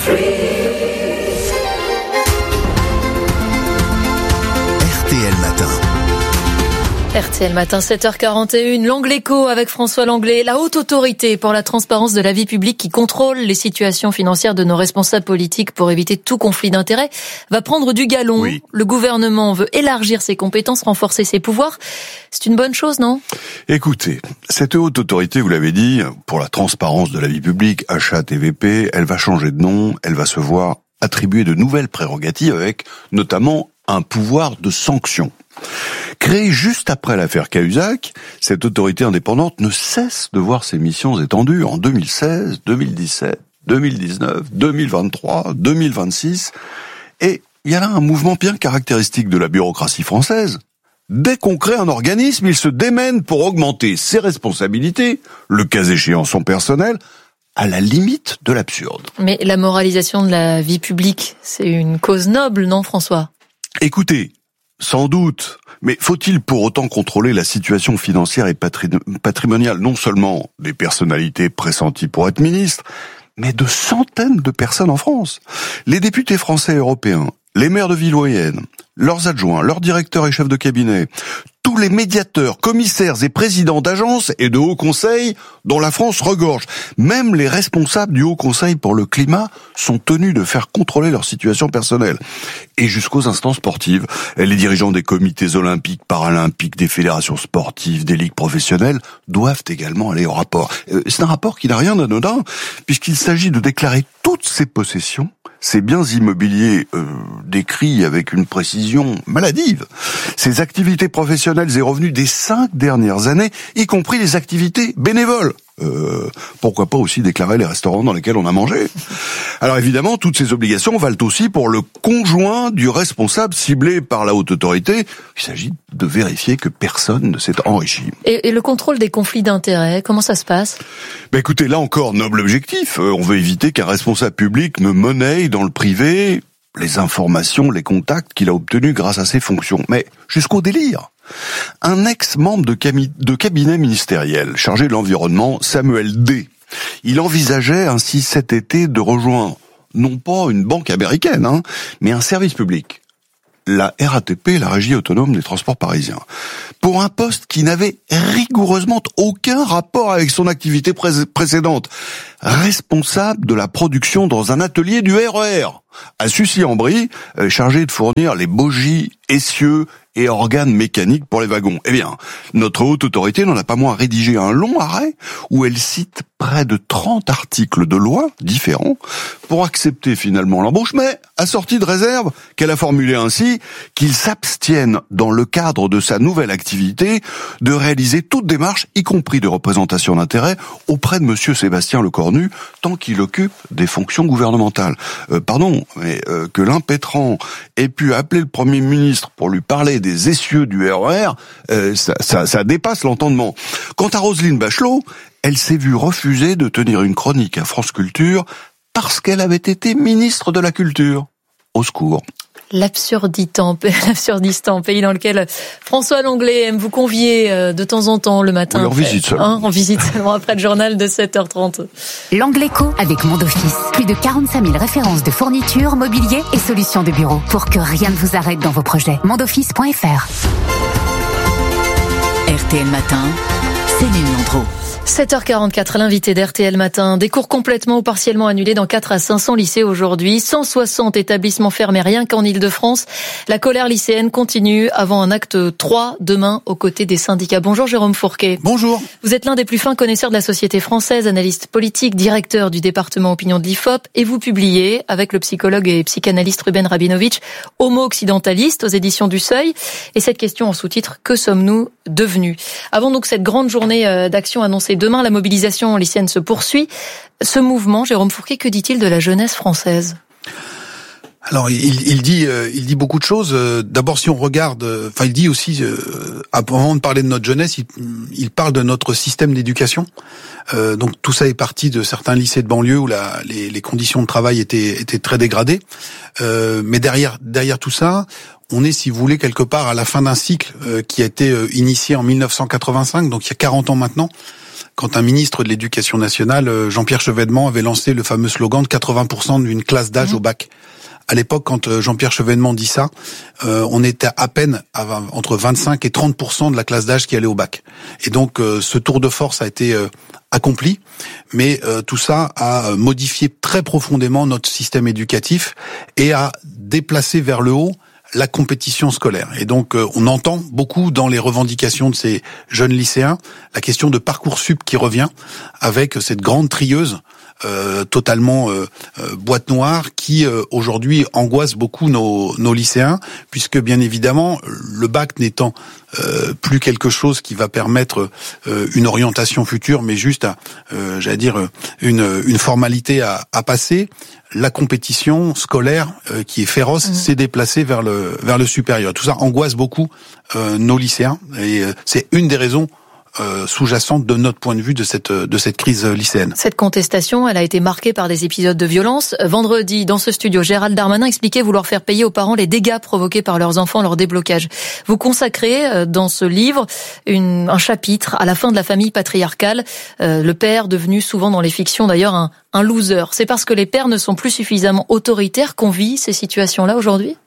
T L Matin. R T L Matin, sept heures quarante et une, l'Angléco avec François Langlais, la haute autorité pour la transparence de la vie publique qui contrôle les situations financières de nos responsables politiques pour éviter tout conflit d'intérêts, va prendre du galon. Oui. Le gouvernement veut élargir ses compétences, renforcer ses pouvoirs. C'est une bonne chose, non ? Écoutez, cette haute autorité, vous l'avez dit, pour la transparence de la vie publique, H A T V P, elle va changer de nom, elle va se voir attribuer de nouvelles prérogatives avec notamment un pouvoir de sanction. Créée juste après l'affaire Cahuzac, cette autorité indépendante ne cesse de voir ses missions étendues en deux mille seize, deux mille dix-sept, deux mille dix-neuf, deux mille vingt-trois, deux mille vingt-six. Et il y a là un mouvement bien caractéristique de la bureaucratie française. Dès qu'on crée un organisme, il se démène pour augmenter ses responsabilités, le cas échéant son personnel, à la limite de l'absurde. Mais la moralisation de la vie publique, c'est une cause noble, non François ? Écoutez, sans doute, mais faut-il pour autant contrôler la situation financière et patrimoniale non seulement des personnalités pressenties pour être ministres, mais de centaines de personnes en France. Les députés français et européens, les maires de villes moyennes, leurs adjoints, leurs directeurs et chefs de cabinet, tous les médiateurs, commissaires et présidents d'agences et de hauts conseils dont la France regorge. Même les responsables du Haut Conseil pour le climat sont tenus de faire contrôler leur situation personnelle. Et jusqu'aux instances sportives, les dirigeants des comités olympiques, paralympiques, des fédérations sportives, des ligues professionnelles doivent également aller au rapport. C'est un rapport qui n'a rien d'anodin, puisqu'il s'agit de déclarer toutes ses possessions, ces biens immobiliers euh, décrits avec une précision maladive, ces activités professionnelles et revenus des cinq dernières années, y compris les activités bénévoles. Euh, pourquoi pas aussi déclarer les restaurants dans lesquels on a mangé. Alors évidemment, toutes ces obligations valent aussi pour le conjoint du responsable ciblé par la haute autorité. Il s'agit de vérifier que personne ne s'est enrichi. Et, et le contrôle des conflits d'intérêts, comment ça se passe ? Ben écoutez, là encore, noble objectif. Euh, on veut éviter qu'un responsable public ne monnaie dans le privé les informations, les contacts qu'il a obtenus grâce à ses fonctions. Mais jusqu'au délire. Un ex-membre de, cami- de cabinet ministériel chargé de l'environnement, Samuel D., il envisageait ainsi cet été de rejoindre, non pas une banque américaine, hein, mais un service public. La R A T P, la Régie autonome des transports parisiens, pour un poste qui n'avait rigoureusement aucun rapport avec son activité pré- précédente. Responsable de la production dans un atelier du R E R, à Sucy-en-Brie, euh, chargé de fournir les bogies, essieux et organes mécaniques pour les wagons. Eh bien, notre haute autorité n'en a pas moins rédigé un long arrêt où elle cite près de trente articles de loi différents pour accepter finalement l'embauche, mais assortie de réserve qu'elle a formulée ainsi qu'il s'abstienne dans le cadre de sa nouvelle activité de réaliser toute démarche, y compris de représentation d'intérêt, auprès de monsieur Sébastien Lecornu, tant qu'il occupe des fonctions gouvernementales. Euh, pardon, mais euh, que l'impétrant ait pu appeler le Premier ministre pour lui parler des essieux du R E R, euh, ça, ça, ça dépasse l'entendement. Quant à Roselyne Bachelot, elle s'est vue refuser de tenir une chronique à France Culture parce qu'elle avait été ministre de la Culture. Au secours. L'absurdistan, l'absurdistan, pays dans lequel François Langlais aime vous convier de temps en temps le matin. Oui, en visite seulement. Hein, en visite seulement après le journal de sept heures trente. L'Angleco avec Mondoffice. Plus de quarante-cinq mille références de fournitures, mobilier et solutions de bureau pour que rien ne vous arrête dans vos projets. mondoffice point f r. R T L Matin, Céline Landreau. sept heures quarante-quatre, l'invité d'R T L Matin. Des cours complètement ou partiellement annulés dans quatre à cinq cents lycées aujourd'hui. cent soixante établissements fermés rien qu'en Ile-de-France. La colère lycéenne continue avant un acte trois demain aux côtés des syndicats. Bonjour Jérôme Fourquet. Bonjour. Vous êtes l'un des plus fins connaisseurs de la société française, analyste politique, directeur du département opinion de l'I F O P, et vous publiez avec le psychologue et psychanalyste Ruben Rabinovitch Homo occidentaliste aux éditions du Seuil. Et cette question en sous-titre, que sommes-nous devenus ? Avant donc cette grande journée d'action annoncée demain, la mobilisation lycéenne se poursuit. Ce mouvement, Jérôme Fourquet, que dit-il de la jeunesse française ? Alors, il, il dit, euh, il dit beaucoup de choses. D'abord, si on regarde, enfin, il dit aussi, euh, avant de parler de notre jeunesse, il, il parle de notre système d'éducation. Euh, donc, tout ça est parti de certains lycées de banlieue où la, les, les conditions de travail étaient, étaient très dégradées. Euh, mais derrière, derrière tout ça, on est, si vous voulez, quelque part à la fin d'un cycle euh, qui a été euh, initié en mille neuf cent quatre-vingt-cinq, donc il y a quarante ans maintenant, quand un ministre de l'Éducation nationale, Jean-Pierre Chevènement, avait lancé le fameux slogan de quatre-vingts pour cent d'une classe d'âge mmh. au bac. À l'époque, quand Jean-Pierre Chevènement dit ça, euh, on était à peine à vingt, entre vingt-cinq et trente pour cent de la classe d'âge qui allait au bac. Et donc, euh, ce tour de force a été euh, accompli, mais euh, tout ça a modifié très profondément notre système éducatif et a déplacé vers le haut la compétition scolaire. Et donc, euh, on entend beaucoup dans les revendications de ces jeunes lycéens la question de Parcoursup qui revient avec cette grande trieuse euh, totalement euh, euh, boîte noire qui euh, aujourd'hui angoisse beaucoup nos, nos lycéens, puisque bien évidemment le bac n'étant euh, plus quelque chose qui va permettre euh, une orientation future, mais juste, à, euh, j'allais dire, une, une formalité à, à passer. La compétition scolaire euh, qui est féroce mmh. s'est déplacée vers le vers le supérieur. Tout ça angoisse beaucoup euh, nos lycéens et euh, c'est une des raisons Euh, sous-jacente de notre point de vue de cette de cette crise lycéenne. Cette contestation, elle a été marquée par des épisodes de violence. Vendredi, dans ce studio, Gérald Darmanin expliquait vouloir faire payer aux parents les dégâts provoqués par leurs enfants lors des blocages. Vous consacrez dans ce livre une, un chapitre à la fin de la famille patriarcale. Euh, le père, devenu souvent dans les fictions d'ailleurs un, un loser. C'est parce que les pères ne sont plus suffisamment autoritaires qu'on vit ces situations-là aujourd'hui ?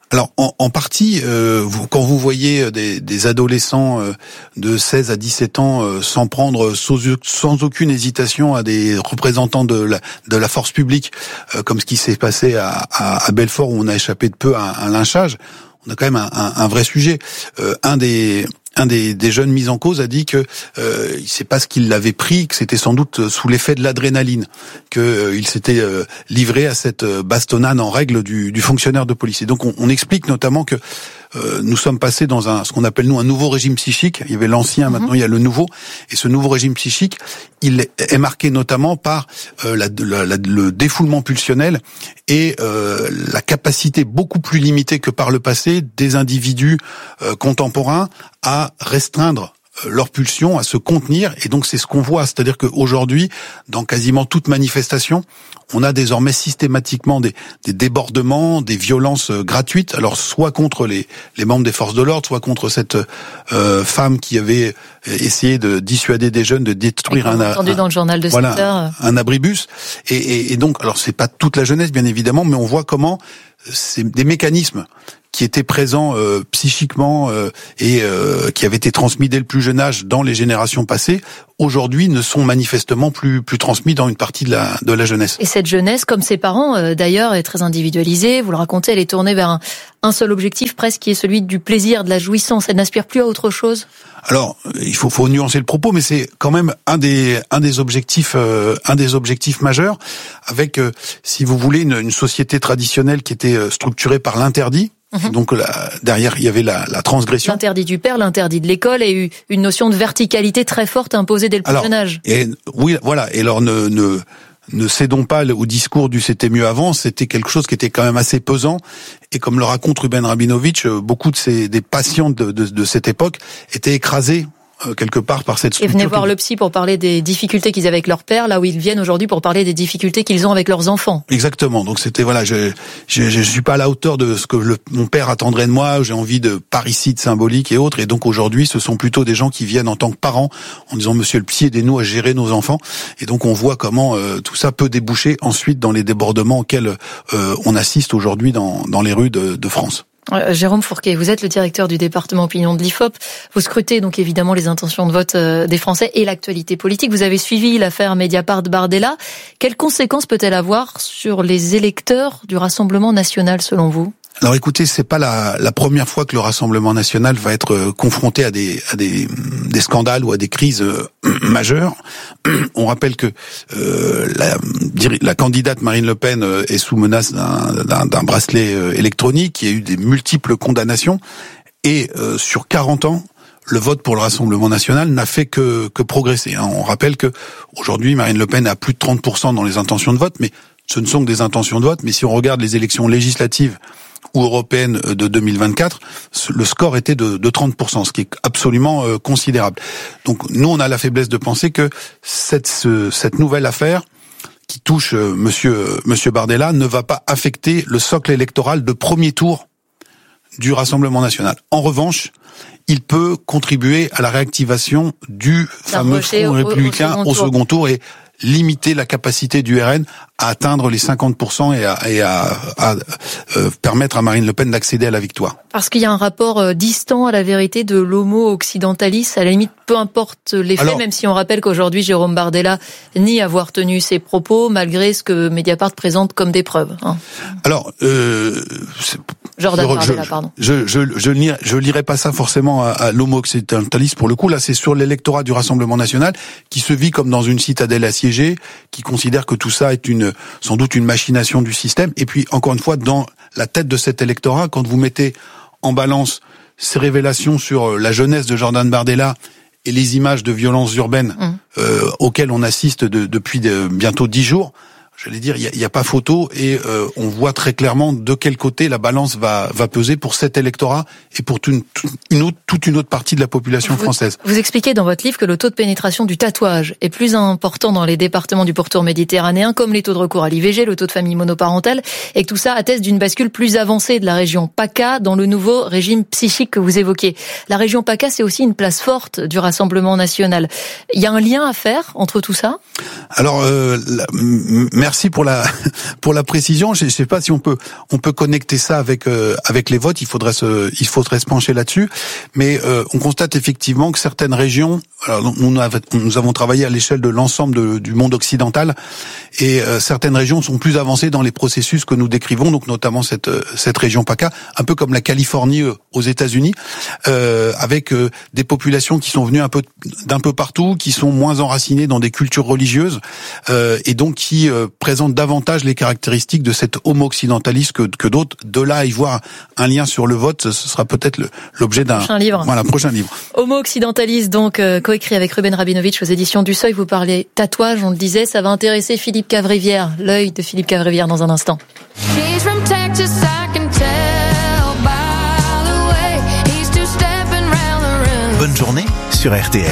Alors en, en partie, euh, vous, quand vous voyez des, des adolescents euh, de seize à dix-sept ans euh, s'en prendre sans, sans aucune hésitation à des représentants de la, de la force publique, euh, comme ce qui s'est passé à, à, à Belfort où on a échappé de peu à un, un lynchage, on a quand même un, un, un vrai sujet. Euh, un des Un des, des jeunes mis en cause a dit que euh, c'est pas ce qu'il l'avait pris, que c'était sans doute sous l'effet de l'adrénaline, que euh, il s'était euh, livré à cette bastonnade en règle du, du fonctionnaire de police. Et donc on, on explique notamment que euh, nous sommes passés dans un ce qu'on appelle nous un nouveau régime psychique. Il y avait l'ancien, mmh. maintenant il y a le nouveau. Et ce nouveau régime psychique, il est marqué notamment par euh, la, la, la, le défoulement pulsionnel et euh, la capacité beaucoup plus limitée que par le passé des individus euh, contemporains à restreindre leur pulsion, à se contenir, et donc c'est ce qu'on voit, c'est-à-dire qu'aujourd'hui, dans quasiment toute manifestation, on a désormais systématiquement des, des débordements, des violences gratuites, alors soit contre les, les membres des forces de l'ordre, soit contre cette euh, femme qui avait essayé de dissuader des jeunes de détruire un, entendu un, dans le journal de voilà, sept heures. un abribus, et, et, et donc, alors c'est pas toute la jeunesse bien évidemment, mais on voit comment c'est des mécanismes qui étaient présents euh, psychiquement euh, et euh, qui avaient été transmis dès le plus jeune âge dans les générations passées, aujourd'hui ne sont manifestement plus plus transmis dans une partie de la de la jeunesse. Et cette jeunesse, comme ses parents euh, d'ailleurs, est très individualisée. Vous le racontez, elle est tournée vers un, un seul objectif presque, qui est celui du plaisir, de la jouissance. Elle n'aspire plus à autre chose. Alors, il faut faut nuancer le propos, mais c'est quand même un des un des objectifs euh, un des objectifs majeurs, avec euh, si vous voulez une, une société traditionnelle qui était euh, structurée par l'interdit. Mmh. Donc là, derrière, il y avait la, la transgression. L'interdit du père, l'interdit de l'école, et une notion de verticalité très forte imposée dès le plus alors, jeune âge. Et oui, voilà. Et alors ne ne ne cédons pas au discours du c'était mieux avant. C'était quelque chose qui était quand même assez pesant. Et comme le raconte Ruben Rabinovitch, beaucoup de ces des patients de, de, de cette époque étaient écrasés quelque part par cette structure. Et venaient voir le psy pour parler des difficultés qu'ils avaient avec leur père, là où ils viennent aujourd'hui pour parler des difficultés qu'ils ont avec leurs enfants. Exactement. Donc c'était voilà, je je, je suis pas à la hauteur de ce que le, mon père attendrait de moi. J'ai envie de parricide symbolique et autres. Et donc aujourd'hui, ce sont plutôt des gens qui viennent en tant que parents en disant Monsieur le psy, aidez-nous à gérer nos enfants. Et donc on voit comment euh, tout ça peut déboucher ensuite dans les débordements auxquels euh, on assiste aujourd'hui dans dans les rues de, de France. Euh, Jérôme Fourquet, vous êtes le directeur du département opinion de l'I F O P. Vous scrutez donc évidemment les intentions de vote euh, des Français et l'actualité politique. Vous avez suivi l'affaire Mediapart-Bardella. Quelles conséquences peut-elle avoir sur les électeurs du Rassemblement national selon vous ? Alors écoutez, c'est pas la, la première fois que le Rassemblement national va être confronté à des, à des, des scandales ou à des crises euh, majeures. On rappelle que euh, la, la candidate Marine Le Pen est sous menace d'un, d'un, d'un bracelet électronique, il y a eu des multiples condamnations, et euh, sur quarante ans, le vote pour le Rassemblement national n'a fait que, que progresser. On rappelle que aujourd'hui, Marine Le Pen a plus de trente pour cent dans les intentions de vote, mais ce ne sont que des intentions de vote. Mais si on regarde les élections législatives ou européennes de deux mille vingt-quatre, le score était de, de trente pour cent, ce qui est absolument euh, considérable. Donc nous, on a la faiblesse de penser que cette, ce, cette nouvelle affaire qui touche euh, Monsieur euh, Monsieur Bardella ne va pas affecter le socle électoral de premier tour du Rassemblement national. En revanche, il peut contribuer à la réactivation du fameux Front républicain au, au, second, au second tour et limiter la capacité du R N à atteindre les cinquante pour cent et à, et à, à, à euh, permettre à Marine Le Pen d'accéder à la victoire. Parce qu'il y a un rapport euh, distant à la vérité de l'homo-occidentalisme, à la limite, peu importe les faits, Alors, même si on rappelle qu'aujourd'hui Jérôme Bardella nie avoir tenu ses propos, malgré ce que Mediapart présente comme des preuves. Hein. Alors, euh, Jordan je, Bardella, je, pardon. Je, je, je, lirai, je lirai pas ça forcément à, à l'homo-occidentalisme pour le coup. Là, c'est sur l'électorat du Rassemblement national qui se vit comme dans une citadelle assiégée, qui considère que tout ça est une sans doute une machination du système. Et puis, encore une fois, dans la tête de cet électorat, quand vous mettez en balance ces révélations sur la jeunesse de Jordan Bardella et les images de violences urbaines mmh. euh, auxquelles on assiste de, depuis de, bientôt dix jours, j'allais dire, il y a, y a pas photo, et euh, on voit très clairement de quel côté la balance va va peser pour cet électorat et pour toute une, une autre, toute une autre partie de la population vous, française. Vous expliquez dans votre livre que le taux de pénétration du tatouage est plus important dans les départements du pourtour méditerranéen, comme les taux de recours à l'I V G, le taux de famille monoparentale, et que tout ça atteste d'une bascule plus avancée de la région PACA dans le nouveau régime psychique que vous évoquez. La région PACA, c'est aussi une place forte du Rassemblement national. Il y a un lien à faire entre tout ça ? Alors, euh, la, même merci pour la pour la précision. Je sais pas si on peut on peut connecter ça avec euh, avec les votes. Il faudrait se il faudrait se pencher là-dessus. Mais euh, on constate effectivement que certaines régions, alors nous, nous avons travaillé à l'échelle de l'ensemble de, du monde occidental, et euh, certaines régions sont plus avancées dans les processus que nous décrivons. Donc notamment cette cette région PACA, un peu comme la Californie euh, aux États-Unis, euh, avec euh, des populations qui sont venues un peu d'un peu partout, qui sont moins enracinées dans des cultures religieuses, euh, et donc qui euh, présentent davantage les caractéristiques de cet homo-occidentaliste que, que d'autres. De là à y voir un lien sur le vote, ce sera peut-être le, l'objet d'un prochain livre. Voilà, prochain livre. Homo-occidentaliste, donc euh, coécrit avec Ruben Rabinovitch aux éditions du Seuil. Vous parlez tatouage, on le disait, ça va intéresser Philippe Cavrivière. L'œil de Philippe Cavrivière dans un instant. Bonne journée sur R T L.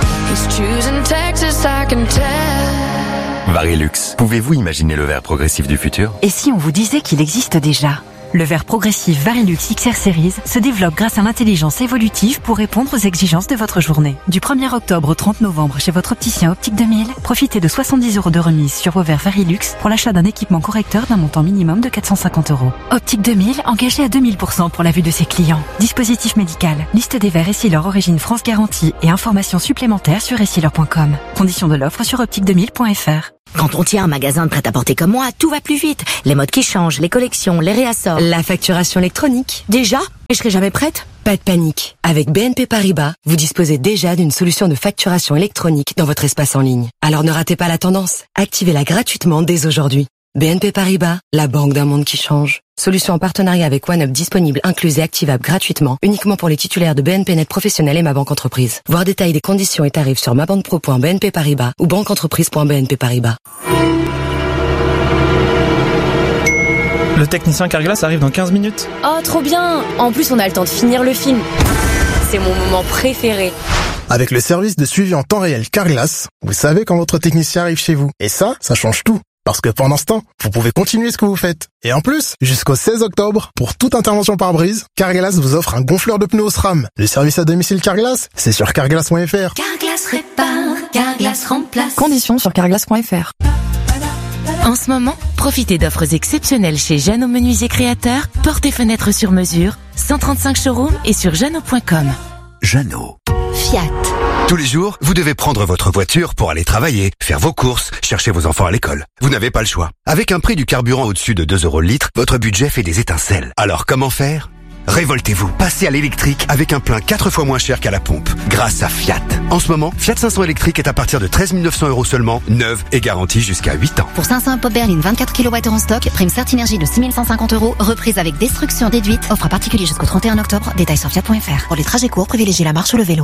Varilux, pouvez-vous imaginer le verre progressif du futur ? Et si on vous disait qu'il existe déjà ? Le verre progressif Varilux X R Series se développe grâce à l'intelligence évolutive pour répondre aux exigences de votre journée. Du premier octobre au trente novembre chez votre opticien Optique deux mille, profitez de soixante-dix euros de remise sur vos verres Varilux pour l'achat d'un équipement correcteur d'un montant minimum de quatre cent cinquante euros. Optique deux mille, engagé à deux mille pour cent pour la vue de ses clients. Dispositif médical, liste des verres Essilor origine France garantie et informations supplémentaires sur essilor point com. Conditions de l'offre sur optique deux mille point f r. Quand on tient un magasin de prêt-à-porter comme moi, tout va plus vite. Les modes qui changent, les collections, les réassorts. La facturation électronique. Déjà ? Et je serai jamais prête ? Pas de panique. Avec B N P Paribas, vous disposez déjà d'une solution de facturation électronique dans votre espace en ligne. Alors ne ratez pas la tendance. Activez-la gratuitement dès aujourd'hui. B N P Paribas, la banque d'un monde qui change. Solution en partenariat avec OneUp disponible, incluse et activable gratuitement, uniquement pour les titulaires de B N P Net Professionnel et Ma Banque Entreprise. Voir détail des conditions et tarifs sur mabanpro point b n p paribas ou banqueentreprise point b n p paribas. Le technicien Carglass arrive dans quinze minutes. Oh, trop bien! En plus, on a le temps de finir le film. C'est mon moment préféré. Avec le service de suivi en temps réel Carglass, vous savez quand votre technicien arrive chez vous. Et ça, ça change tout. Parce que pendant ce temps, vous pouvez continuer ce que vous faiite. Et en plus, jusqu'au seize octobre, pour toute intervention par brise, Carglass vous offre un gonfleur de pneus au SRAM. Le service à domicile Carglass, c'est sur carglass point f r. Carglass répare, Carglass remplace. Conditions sur carglass point f r. En ce moment, profitez d'offres exceptionnelles chez Jeannot Menuisier Créateur, portes et fenêtres sur mesure, cent trente-cinq showrooms et sur jeannot point com. Jeannot. Fiat. Tous les jours, vous devez prendre votre voiture pour aller travailler, faire vos courses, chercher vos enfants à l'école. Vous n'avez pas le choix. Avec un prix du carburant au-dessus de deux euros le litre, votre budget fait des étincelles. Alors comment faire ? Révoltez-vous. Passez à l'électrique avec un plein quatre fois moins cher qu'à la pompe, grâce à Fiat. En ce moment, Fiat cinq cents électrique est à partir de treize mille neuf cents euros seulement, neuve et garantie jusqu'à huit ans. Pour cinq cents pop berline vingt-quatre kilowattheures en stock, prime Certinergie de six mille cent cinquante euros, reprise avec destruction déduite, offre à particulier jusqu'au trente et un octobre, détails sur fiat point f r. Pour les trajets courts, privilégiez la marche ou le vélo.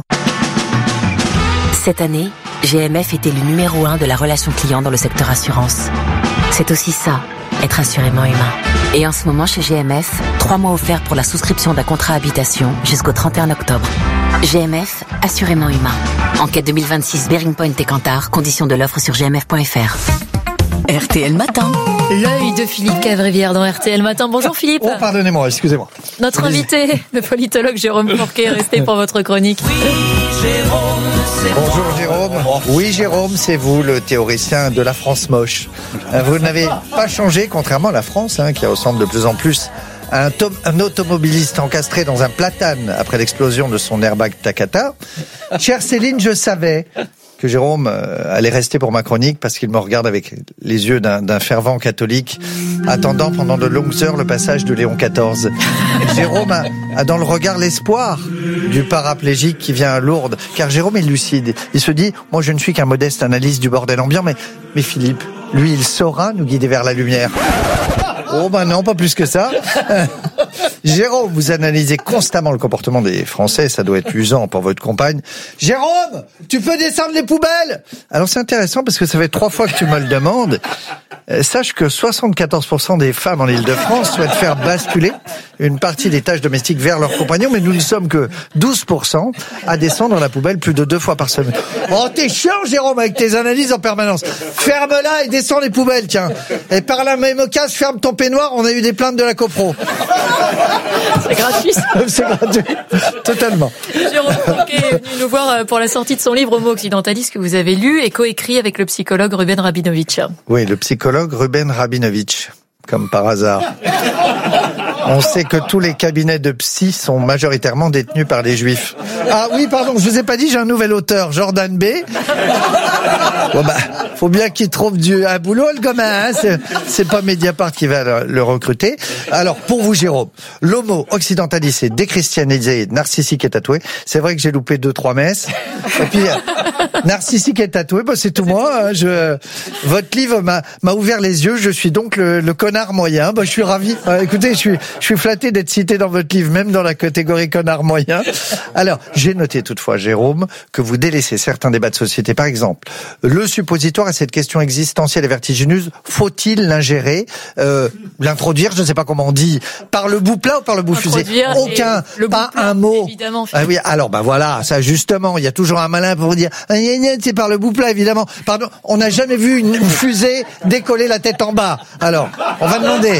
Cette année, G M F était le numéro un de la relation client dans le secteur assurance. C'est aussi ça, être assurément humain. Et en ce moment, chez G M F, trois mois offerts pour la souscription d'un contrat habitation jusqu'au trente et un octobre. G M F, assurément humain. Enquête deux mille vingt-six, Bearing Point et Kantar, conditions de l'offre sur g m f point f r. R T L Matin. L'œil de Philippe Cavrivière dans R T L Matin. Bonjour Philippe. Oh, pardonnez-moi, excusez-moi. Notre invité, le politologue Jérôme Fourquet, est resté pour votre chronique. Oui, Jérôme, c'est Bonjour Jérôme. Oui, Jérôme, c'est vous, le théoricien de la France moche. Vous n'avez pas changé, contrairement à la France, hein, qui ressemble de plus en plus à un, tom- un automobiliste encastré dans un platane après l'explosion de son airbag Takata. Chère Céline, je savais que Jérôme euh, allait rester pour ma chronique parce qu'il me regarde avec les yeux d'un, d'un fervent catholique, attendant pendant de longues heures le passage de Léon quatorze. Et Jérôme a, a dans le regard l'espoir du paraplégique qui vient à Lourdes, car Jérôme est lucide. Il se dit, moi je ne suis qu'un modeste analyste du bordel ambiant, mais, mais Philippe, lui, il saura nous guider vers la lumière. Oh ben non, pas plus que ça. Jérôme, vous analysez constamment le comportement des Français, ça doit être usant pour votre compagne. Jérôme, tu peux descendre les poubelles ? Alors c'est intéressant parce que ça fait trois fois que tu me le demandes. Euh, sache que soixante-quatorze pour cent des femmes en Île-de-France souhaitent faire basculer une partie des tâches domestiques vers leurs compagnons, mais nous ne sommes que douze pour cent à descendre dans la poubelle plus de deux fois par semaine. Oh, t'es chiant, Jérôme, avec tes analyses en permanence. Ferme-la et descends les poubelles, tiens. Et par la même occasion, ferme ton peignoir, on a eu des plaintes de la copro. C'est gratuit. C'est gratuit. Totalement. Jérôme Fourquet est venu nous voir pour la sortie de son livre Homo Occidentalis que vous avez lu et coécrit avec le psychologue Ruben Rabinovitch. Oui, le psychologue Ruben Rabinovitch, comme par hasard. On sait que tous les cabinets de psy sont majoritairement détenus par les juifs. Ah oui, pardon, je vous ai pas dit, j'ai un nouvel auteur, Jordan B. Bon bah, faut bien qu'il trouve du, un boulot, le gamin, hein. C'est, c'est pas Mediapart qui va le, le recruter. Alors, pour vous, Jérôme, l'homo occidentalisé, déchristianisé, narcissique et tatoué, c'est vrai que j'ai loupé deux, trois messes. Et puis, narcissique et tatoué, bah, c'est tout moi, hein. Je, votre livre m'a, m'a ouvert les yeux, je suis donc le, le connard moyen. Bah, je suis ravi. Euh, écoutez, je suis, je suis flatté d'être cité dans votre livre, même dans la catégorie connard moyen. Alors, j'ai noté toutefois, Jérôme, que vous délaissez certains débats de société. Par exemple, le suppositoire à cette question existentielle et vertigineuse, faut-il l'ingérer, euh, l'introduire, je ne sais pas comment on dit, par le bout plat ou par le bout fusé? Aucun, pas plat, un mot. Évidemment. Ah oui, alors bah voilà, ça justement, il y a toujours un malin pour vous dire, ah, c'est par le bout plat, évidemment. Pardon, on n'a jamais vu une, une fusée décoller la tête en bas. Alors, on va demander.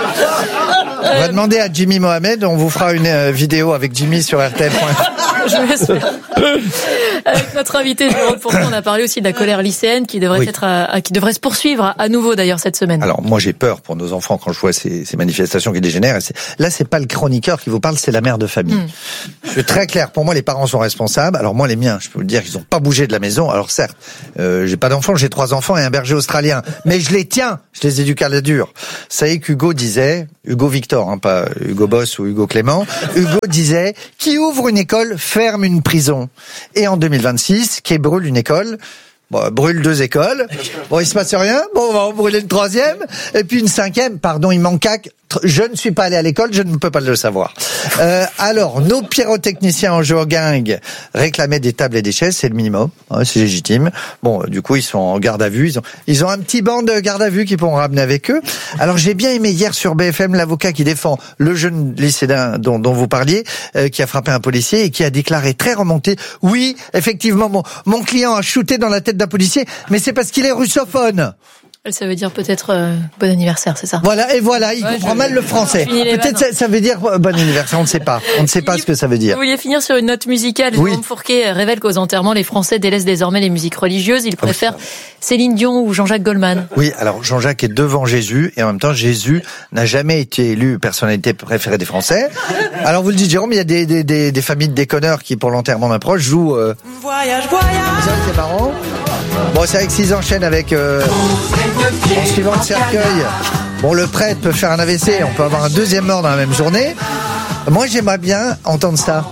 On va demander à Jimmy Mohamed, on vous fera une euh, vidéo avec Jimmy sur R T L point F R. Je l'espère. Avec notre invité Jérôme Fourquet, on a parlé aussi de la colère lycéenne qui devrait oui. être, à, qui devrait se poursuivre à nouveau d'ailleurs cette semaine. Alors moi j'ai peur pour nos enfants quand je vois ces, ces manifestations qui dégénèrent. C'est, là c'est pas le chroniqueur qui vous parle, c'est la mère de famille. Mm. Je suis très clair. Pour moi les parents sont responsables. Alors moi les miens, je peux vous le dire, ils ont pas bougé de la maison. Alors certes, euh, j'ai pas d'enfants, j'ai trois enfants et un berger australien, mais je les tiens, je les éduque à la dure. Vous savez qu'Hugo disait, Hugo Victor, hein, pas Hugo Boss ou Hugo Clément. Hugo disait, qui ouvre une école ferme une prison. Et en deux mille vingt-six, qui brûle une école, bon, brûle deux écoles. Bon, il se passe rien. Bon, on va en brûler une troisième. Et puis une cinquième. Pardon, il manque qu'à... Je ne suis pas allé à l'école, je ne peux pas le savoir. Euh, alors, nos pyrotechniciens en jogging réclamaient des tables et des chaises, c'est le minimum, hein, c'est légitime. Bon, du coup, ils sont en garde à vue. Ils ont, ils ont un petit banc de garde à vue qu'ils pourront ramener avec eux. Alors, j'ai bien aimé hier sur B F M l'avocat qui défend le jeune lycéen dont, dont vous parliez, euh, qui a frappé un policier et qui a déclaré très remonté. Oui, effectivement, mon, mon client a shooté dans la tête d'un policier, mais c'est parce qu'il est russophone. Ça veut dire peut-être euh, bon anniversaire, c'est ça? Voilà, et voilà, il ouais, comprend mal le français. Peut-être ça, ça veut dire bon anniversaire, on ne sait pas. On ne sait pas ce que ça veut dire. Vous vouliez finir sur une note musicale. Oui. Jérôme Fourquet révèle qu'aux enterrements, les Français délaissent désormais les musiques religieuses. Ils préfèrent oui. Céline Dion ou Jean-Jacques Goldman. Oui, alors Jean-Jacques est devant Jésus et en même temps, Jésus n'a jamais été élu personnalité préférée des Français. Alors vous le dites, Jérôme, il y a des, des, des, des familles de déconneurs qui, pour l'enterrement d'un proche, jouent... Euh... Voyage, voyage. Ça, c'est marrant. Bon, c'est vrai que s'ils enchaînent avec... Euh... En suivant le cercueil, bon, le prêtre peut faire un A V C, on peut avoir un deuxième mort dans la même journée. Moi, j'aimerais bien entendre ça.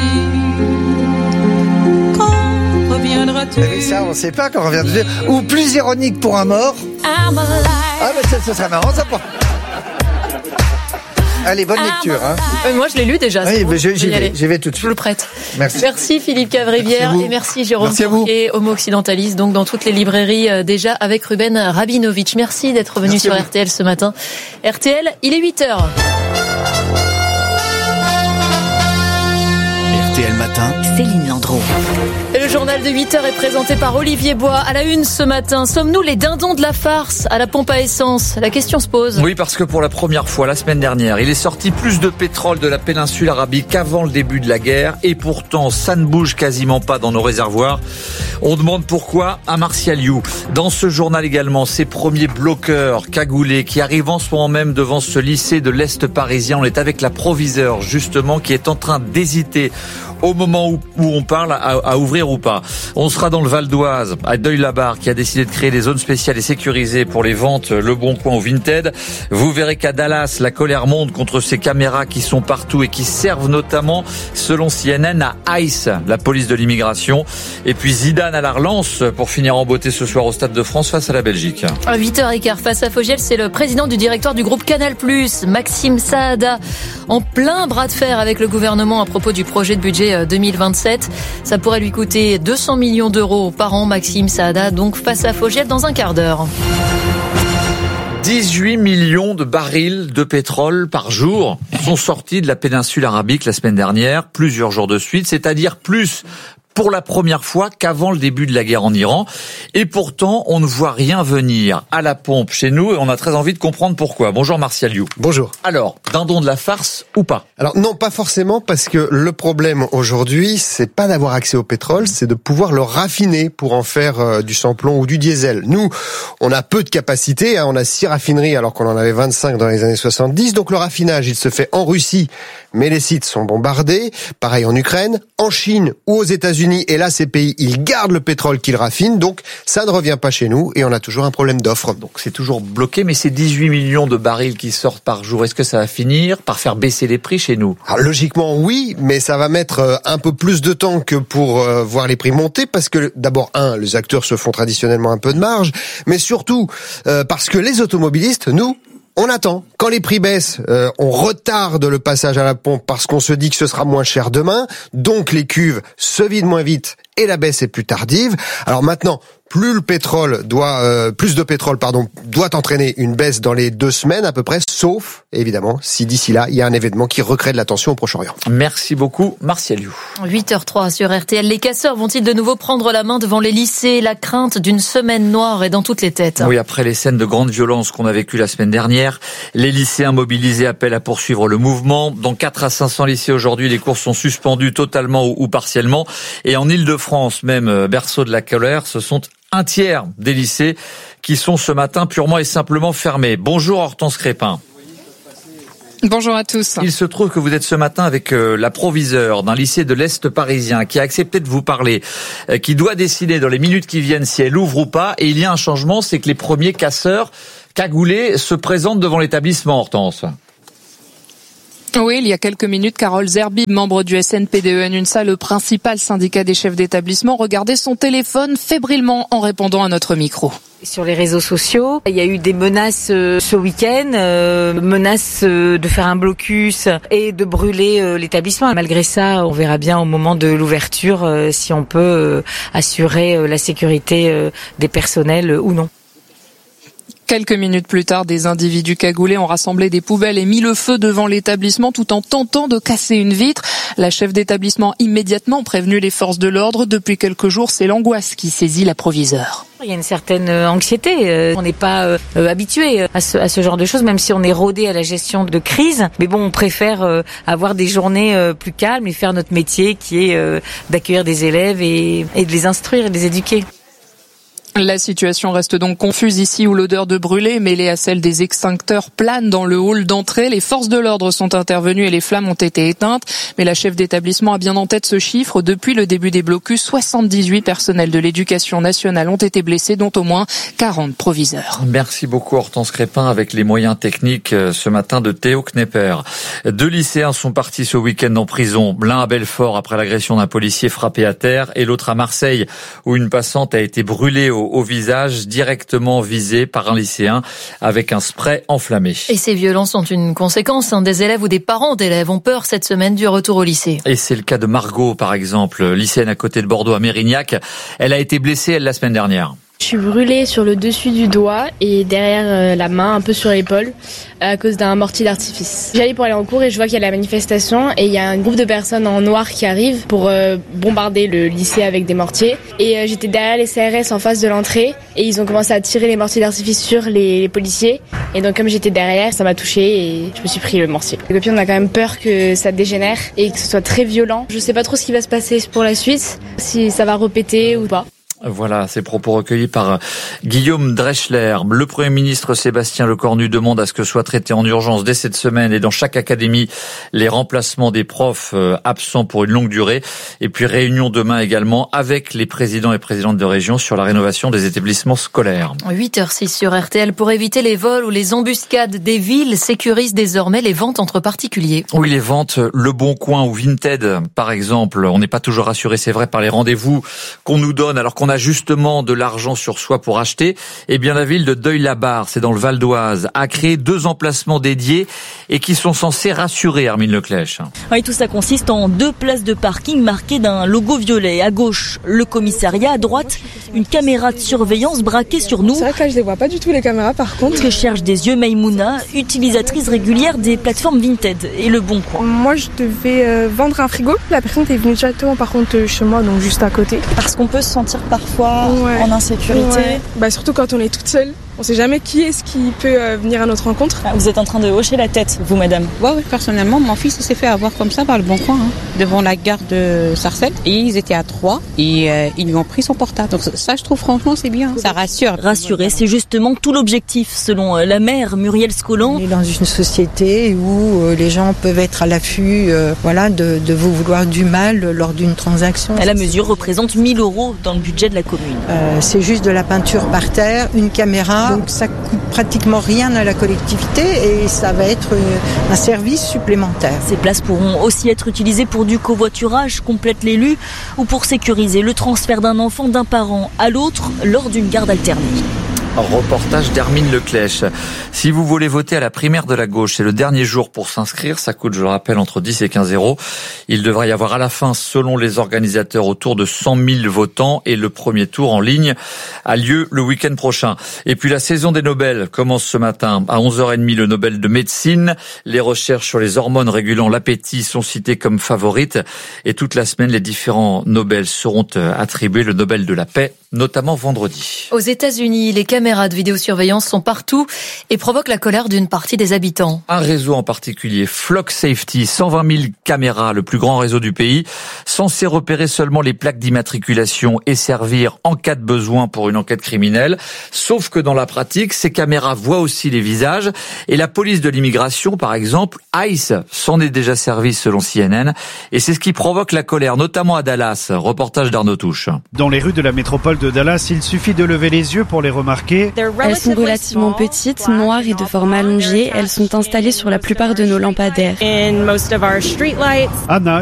Mais ça, on ne sait pas quand reviendra-t-il. Ou plus ironique pour un mort. Ah, mais ça, ça serait marrant, ça. Pour... Allez, bonne lecture. Hein. Euh, moi, je l'ai lu déjà. Oui, bon, mais je, j'y, vais, j'y vais tout de suite. Je le prête. Merci. Merci Philippe Cavrivière merci et merci Jérôme Fourquet, Homo Occidentalis, donc dans toutes les librairies euh, déjà avec Ruben Rabinovitch. Merci d'être venu merci sur R T L ce matin. R T L, il est huit heures. R T L Matin, Céline Landreau. Et le journal de huit heures est présenté par Olivier Bois. À la une ce matin, sommes-nous les dindons de la farce à la pompe à essence? La question se pose. Oui, parce que pour la première fois la semaine dernière, il est sorti plus de pétrole de la péninsule arabique qu'avant le début de la guerre. Et pourtant, ça ne bouge quasiment pas dans nos réservoirs. On demande pourquoi à Martial You. Dans ce journal également, ces premiers bloqueurs cagoulés qui arrivent en ce moment même devant ce lycée de l'Est parisien. On est avec la proviseure, justement, qui est en train d'hésiter au moment où, où on parle à, à ouvrir ou pas. On sera dans le Val d'Oise, à Deuil-la-Barre, qui a décidé de créer des zones spéciales et sécurisées pour les ventes Le Bon Coin ou Vinted. Vous verrez qu'à Dallas, la colère monte contre ces caméras qui sont partout et qui servent notamment, selon C N N, à ICE, la police de l'immigration. Et puis Zidane à la relance pour finir en beauté ce soir au Stade de France face à la Belgique. À huit heures quinze, face à Fogiel, c'est le président du directoire du groupe Canal plus, Maxime Saada, en plein bras de fer avec le gouvernement à propos du projet de budget deux mille vingt-sept. Ça pourrait lui coûter deux cents millions d'euros par an. Maxime Saada, donc face à Fogiel dans un quart d'heure. dix-huit millions de barils de pétrole par jour sont sortis de la péninsule arabique la semaine dernière, plusieurs jours de suite, c'est-à-dire plus pour la première fois qu'avant le début de la guerre en Iran. Et pourtant, on ne voit rien venir à la pompe chez nous et on a très envie de comprendre pourquoi. Bonjour Martial You. Bonjour. Alors, dindon de la farce ou pas? Alors non, pas forcément, parce que le problème aujourd'hui, c'est pas d'avoir accès au pétrole, c'est de pouvoir le raffiner pour en faire euh, du samplon ou du diesel. Nous, on a peu de capacité, hein, on a six raffineries alors qu'on en avait vingt-cinq dans les années soixante-dix, donc le raffinage, il se fait en Russie, mais les sites sont bombardés, pareil en Ukraine, en Chine ou aux États-Unis, et là, ces pays, ils gardent le pétrole qu'ils raffinent, donc ça ne revient pas chez nous, et on a toujours un problème d'offre. Donc c'est toujours bloqué, mais ces dix-huit millions de barils qui sortent par jour, est-ce que ça va finir par faire baisser les prix chez nous? Alors, logiquement, oui, mais ça va mettre un peu plus de temps que pour euh, voir les prix monter, parce que d'abord, un, les acteurs se font traditionnellement un peu de marge, mais surtout euh, parce que les automobilistes, nous, on attend. Quand les prix baissent, euh, on retarde le passage à la pompe parce qu'on se dit que ce sera moins cher demain, donc les cuves se vident moins vite et la baisse est plus tardive. Alors maintenant, plus le pétrole doit, euh, plus de pétrole, pardon, doit entraîner une baisse dans les deux semaines à peu près, sauf, évidemment, si d'ici là, il y a un événement qui recrée de la tension au Proche-Orient. Merci beaucoup, Martial You. huit heures zéro trois sur R T L. Les casseurs vont-ils de nouveau prendre la main devant les lycées? La crainte d'une semaine noire est dans toutes les têtes. Oui, après les scènes de grande violence qu'on a vécues la semaine dernière, les lycéens mobilisés appellent à poursuivre le mouvement. Dans quatre à cinq cents lycées aujourd'hui, les cours sont suspendus totalement ou, ou partiellement. Et en Île-de-France, même berceau de la colère, ce sont un tiers des lycées qui sont ce matin purement et simplement fermés. Bonjour Hortense Crépin. Bonjour à tous. Il se trouve que vous êtes ce matin avec euh, la proviseure d'un lycée de l'Est parisien qui a accepté de vous parler, euh, qui doit décider dans les minutes qui viennent si elle ouvre ou pas. Et il y a un changement, c'est que les premiers casseurs cagoulés se présentent devant l'établissement, Hortense. Oui, il y a quelques minutes, Carole Zerbi, membre du S N P D E N UNSA, le principal syndicat des chefs d'établissement, regardait son téléphone fébrilement en répondant à notre micro. Sur les réseaux sociaux, il y a eu des menaces euh, ce week-end, euh, menaces euh, de faire un blocus et de brûler euh, l'établissement. Malgré ça, on verra bien au moment de l'ouverture euh, si on peut euh, assurer euh, la sécurité euh, des personnels euh, ou non. Quelques minutes plus tard, des individus cagoulés ont rassemblé des poubelles et mis le feu devant l'établissement tout en tentant de casser une vitre. La chef d'établissement immédiatement prévenu les forces de l'ordre. Depuis quelques jours, c'est l'angoisse qui saisit la proviseure. Il y a une certaine anxiété. On n'est pas euh, habitué à ce, à ce genre de choses, même si on est rodé à la gestion de crise. Mais bon, on préfère euh, avoir des journées euh, plus calmes et faire notre métier qui est euh, d'accueillir des élèves et, et de les instruire et de les éduquer. La situation reste donc confuse ici où l'odeur de brûlé mêlée à celle des extincteurs plane dans le hall d'entrée. Les forces de l'ordre sont intervenues et les flammes ont été éteintes. Mais la chef d'établissement a bien en tête ce chiffre. Depuis le début des blocus, soixante-dix-huit personnels de l'éducation nationale ont été blessés, dont au moins quarante proviseurs. Merci beaucoup Hortense Crépin avec les moyens techniques ce matin de Théo Knepper. Deux lycéens sont partis ce week-end en prison. L'un à Belfort après l'agression d'un policier frappé à terre et l'autre à Marseille où une passante a été brûlée au au visage, directement visé par un lycéen avec un spray enflammé. Et ces violences ont une conséquence. Des élèves ou des parents d'élèves ont peur cette semaine du retour au lycée. Et c'est le cas de Margot, par exemple, lycéenne à côté de Bordeaux à Mérignac. Elle a été blessée, elle, la semaine dernière. Je suis brûlée sur le dessus du doigt et derrière la main, un peu sur l'épaule, à cause d'un mortier d'artifice. J'allais pour aller en cours et je vois qu'il y a la manifestation et il y a un groupe de personnes en noir qui arrivent pour euh, bombarder le lycée avec des mortiers. Et euh, j'étais derrière les C R S en face de l'entrée et ils ont commencé à tirer les mortiers d'artifice sur les, les policiers. Et donc comme j'étais derrière, ça m'a touchée et je me suis pris le mortier. Les copines, on a quand même peur que ça dégénère et que ce soit très violent. Je sais pas trop ce qui va se passer pour la suite, si ça va répéter ou pas. Voilà, ces propos recueillis par Guillaume Dreschler. Le Premier ministre Sébastien Lecornu demande à ce que soient traités en urgence dès cette semaine et dans chaque académie les remplacements des profs absents pour une longue durée. Et puis réunion demain également avec les présidents et présidentes de région sur la rénovation des établissements scolaires. huit heures six sur R T L. Pour éviter les vols ou les embuscades, des villes sécurisent désormais les ventes entre particuliers. Oui, les ventes Le Bon Coin ou Vinted, par exemple. On n'est pas toujours rassuré, c'est vrai, par les rendez-vous qu'on nous donne alors qu'on qu'on a justement de l'argent sur soi pour acheter, eh bien la ville de Deuil-la-Barre, c'est dans le Val d'Oise, a créé deux emplacements dédiés et qui sont censés rassurer, Hermine Leclèche. Oui, tout ça consiste en deux places de parking marquées d'un logo violet. À gauche, le commissariat, à droite, une caméra de surveillance braquée sur nous. C'est vrai que là, je les vois pas du tout les caméras par contre. Que cherche des yeux Maïmouna, utilisatrice régulière des plateformes Vinted et Le Bon Coin. Moi, je devais euh, vendre un frigo. La personne est venue directement par contre chez moi, donc juste à côté. Parce qu'on peut se sentir parfois ouais. en insécurité. Ouais. Bah, surtout quand on est toute seule. On sait jamais qui est-ce qui peut euh, venir à notre rencontre. Ah, vous êtes en train de hocher la tête, vous, madame. Ouais, oui, personnellement, mon fils s'est fait avoir comme ça par Le Bon Coin, hein, devant la gare de Sarcelles. Et ils étaient à trois et euh, ils lui ont pris son portable. Donc ça, je trouve franchement, c'est bien. Ça rassure. Rassurer, c'est justement tout l'objectif, selon la maire Muriel Scolan. On est dans une société où euh, les gens peuvent être à l'affût, euh, voilà, de, de vous vouloir du mal lors d'une transaction. La mesure représente mille euros dans le budget de la commune. Euh, c'est juste de la peinture par terre, une caméra. Donc ça coûte pratiquement rien à la collectivité et ça va être un service supplémentaire. Ces places pourront aussi être utilisées pour du covoiturage, complète l'élu, ou pour sécuriser le transfert d'un enfant d'un parent à l'autre lors d'une garde alternée. Reportage d'Hermine Leclèche. Si vous voulez voter à la primaire de la gauche, c'est le dernier jour pour s'inscrire. Ça coûte, je le rappelle, entre dix et quinze euros. Il devrait y avoir à la fin, selon les organisateurs, autour de cent mille votants et le premier tour en ligne a lieu le week-end prochain. Et puis la saison des Nobel commence ce matin. À onze heures trente, le Nobel de médecine. Les recherches sur les hormones régulant l'appétit sont citées comme favorites. Et toute la semaine, les différents Nobel seront attribués. Le Nobel de la paix, notamment vendredi. Aux États-Unis, les caméras de vidéosurveillance sont partout et provoquent la colère d'une partie des habitants. Un réseau en particulier, Flock Safety, cent vingt mille caméras, le plus grand réseau du pays, censé repérer seulement les plaques d'immatriculation et servir en cas de besoin pour une enquête criminelle. Sauf que dans la pratique, ces caméras voient aussi les visages et la police de l'immigration, par exemple, ICE, s'en est déjà servi selon C N N et c'est ce qui provoque la colère, notamment à Dallas. Reportage d'Arnaud Touche. Dans les rues de la métropole de Dallas, il suffit de lever les yeux pour les remarquer. Elles sont relativement petites, noires et de forme allongée. Elles sont installées sur la plupart de nos lampadaires. Anna,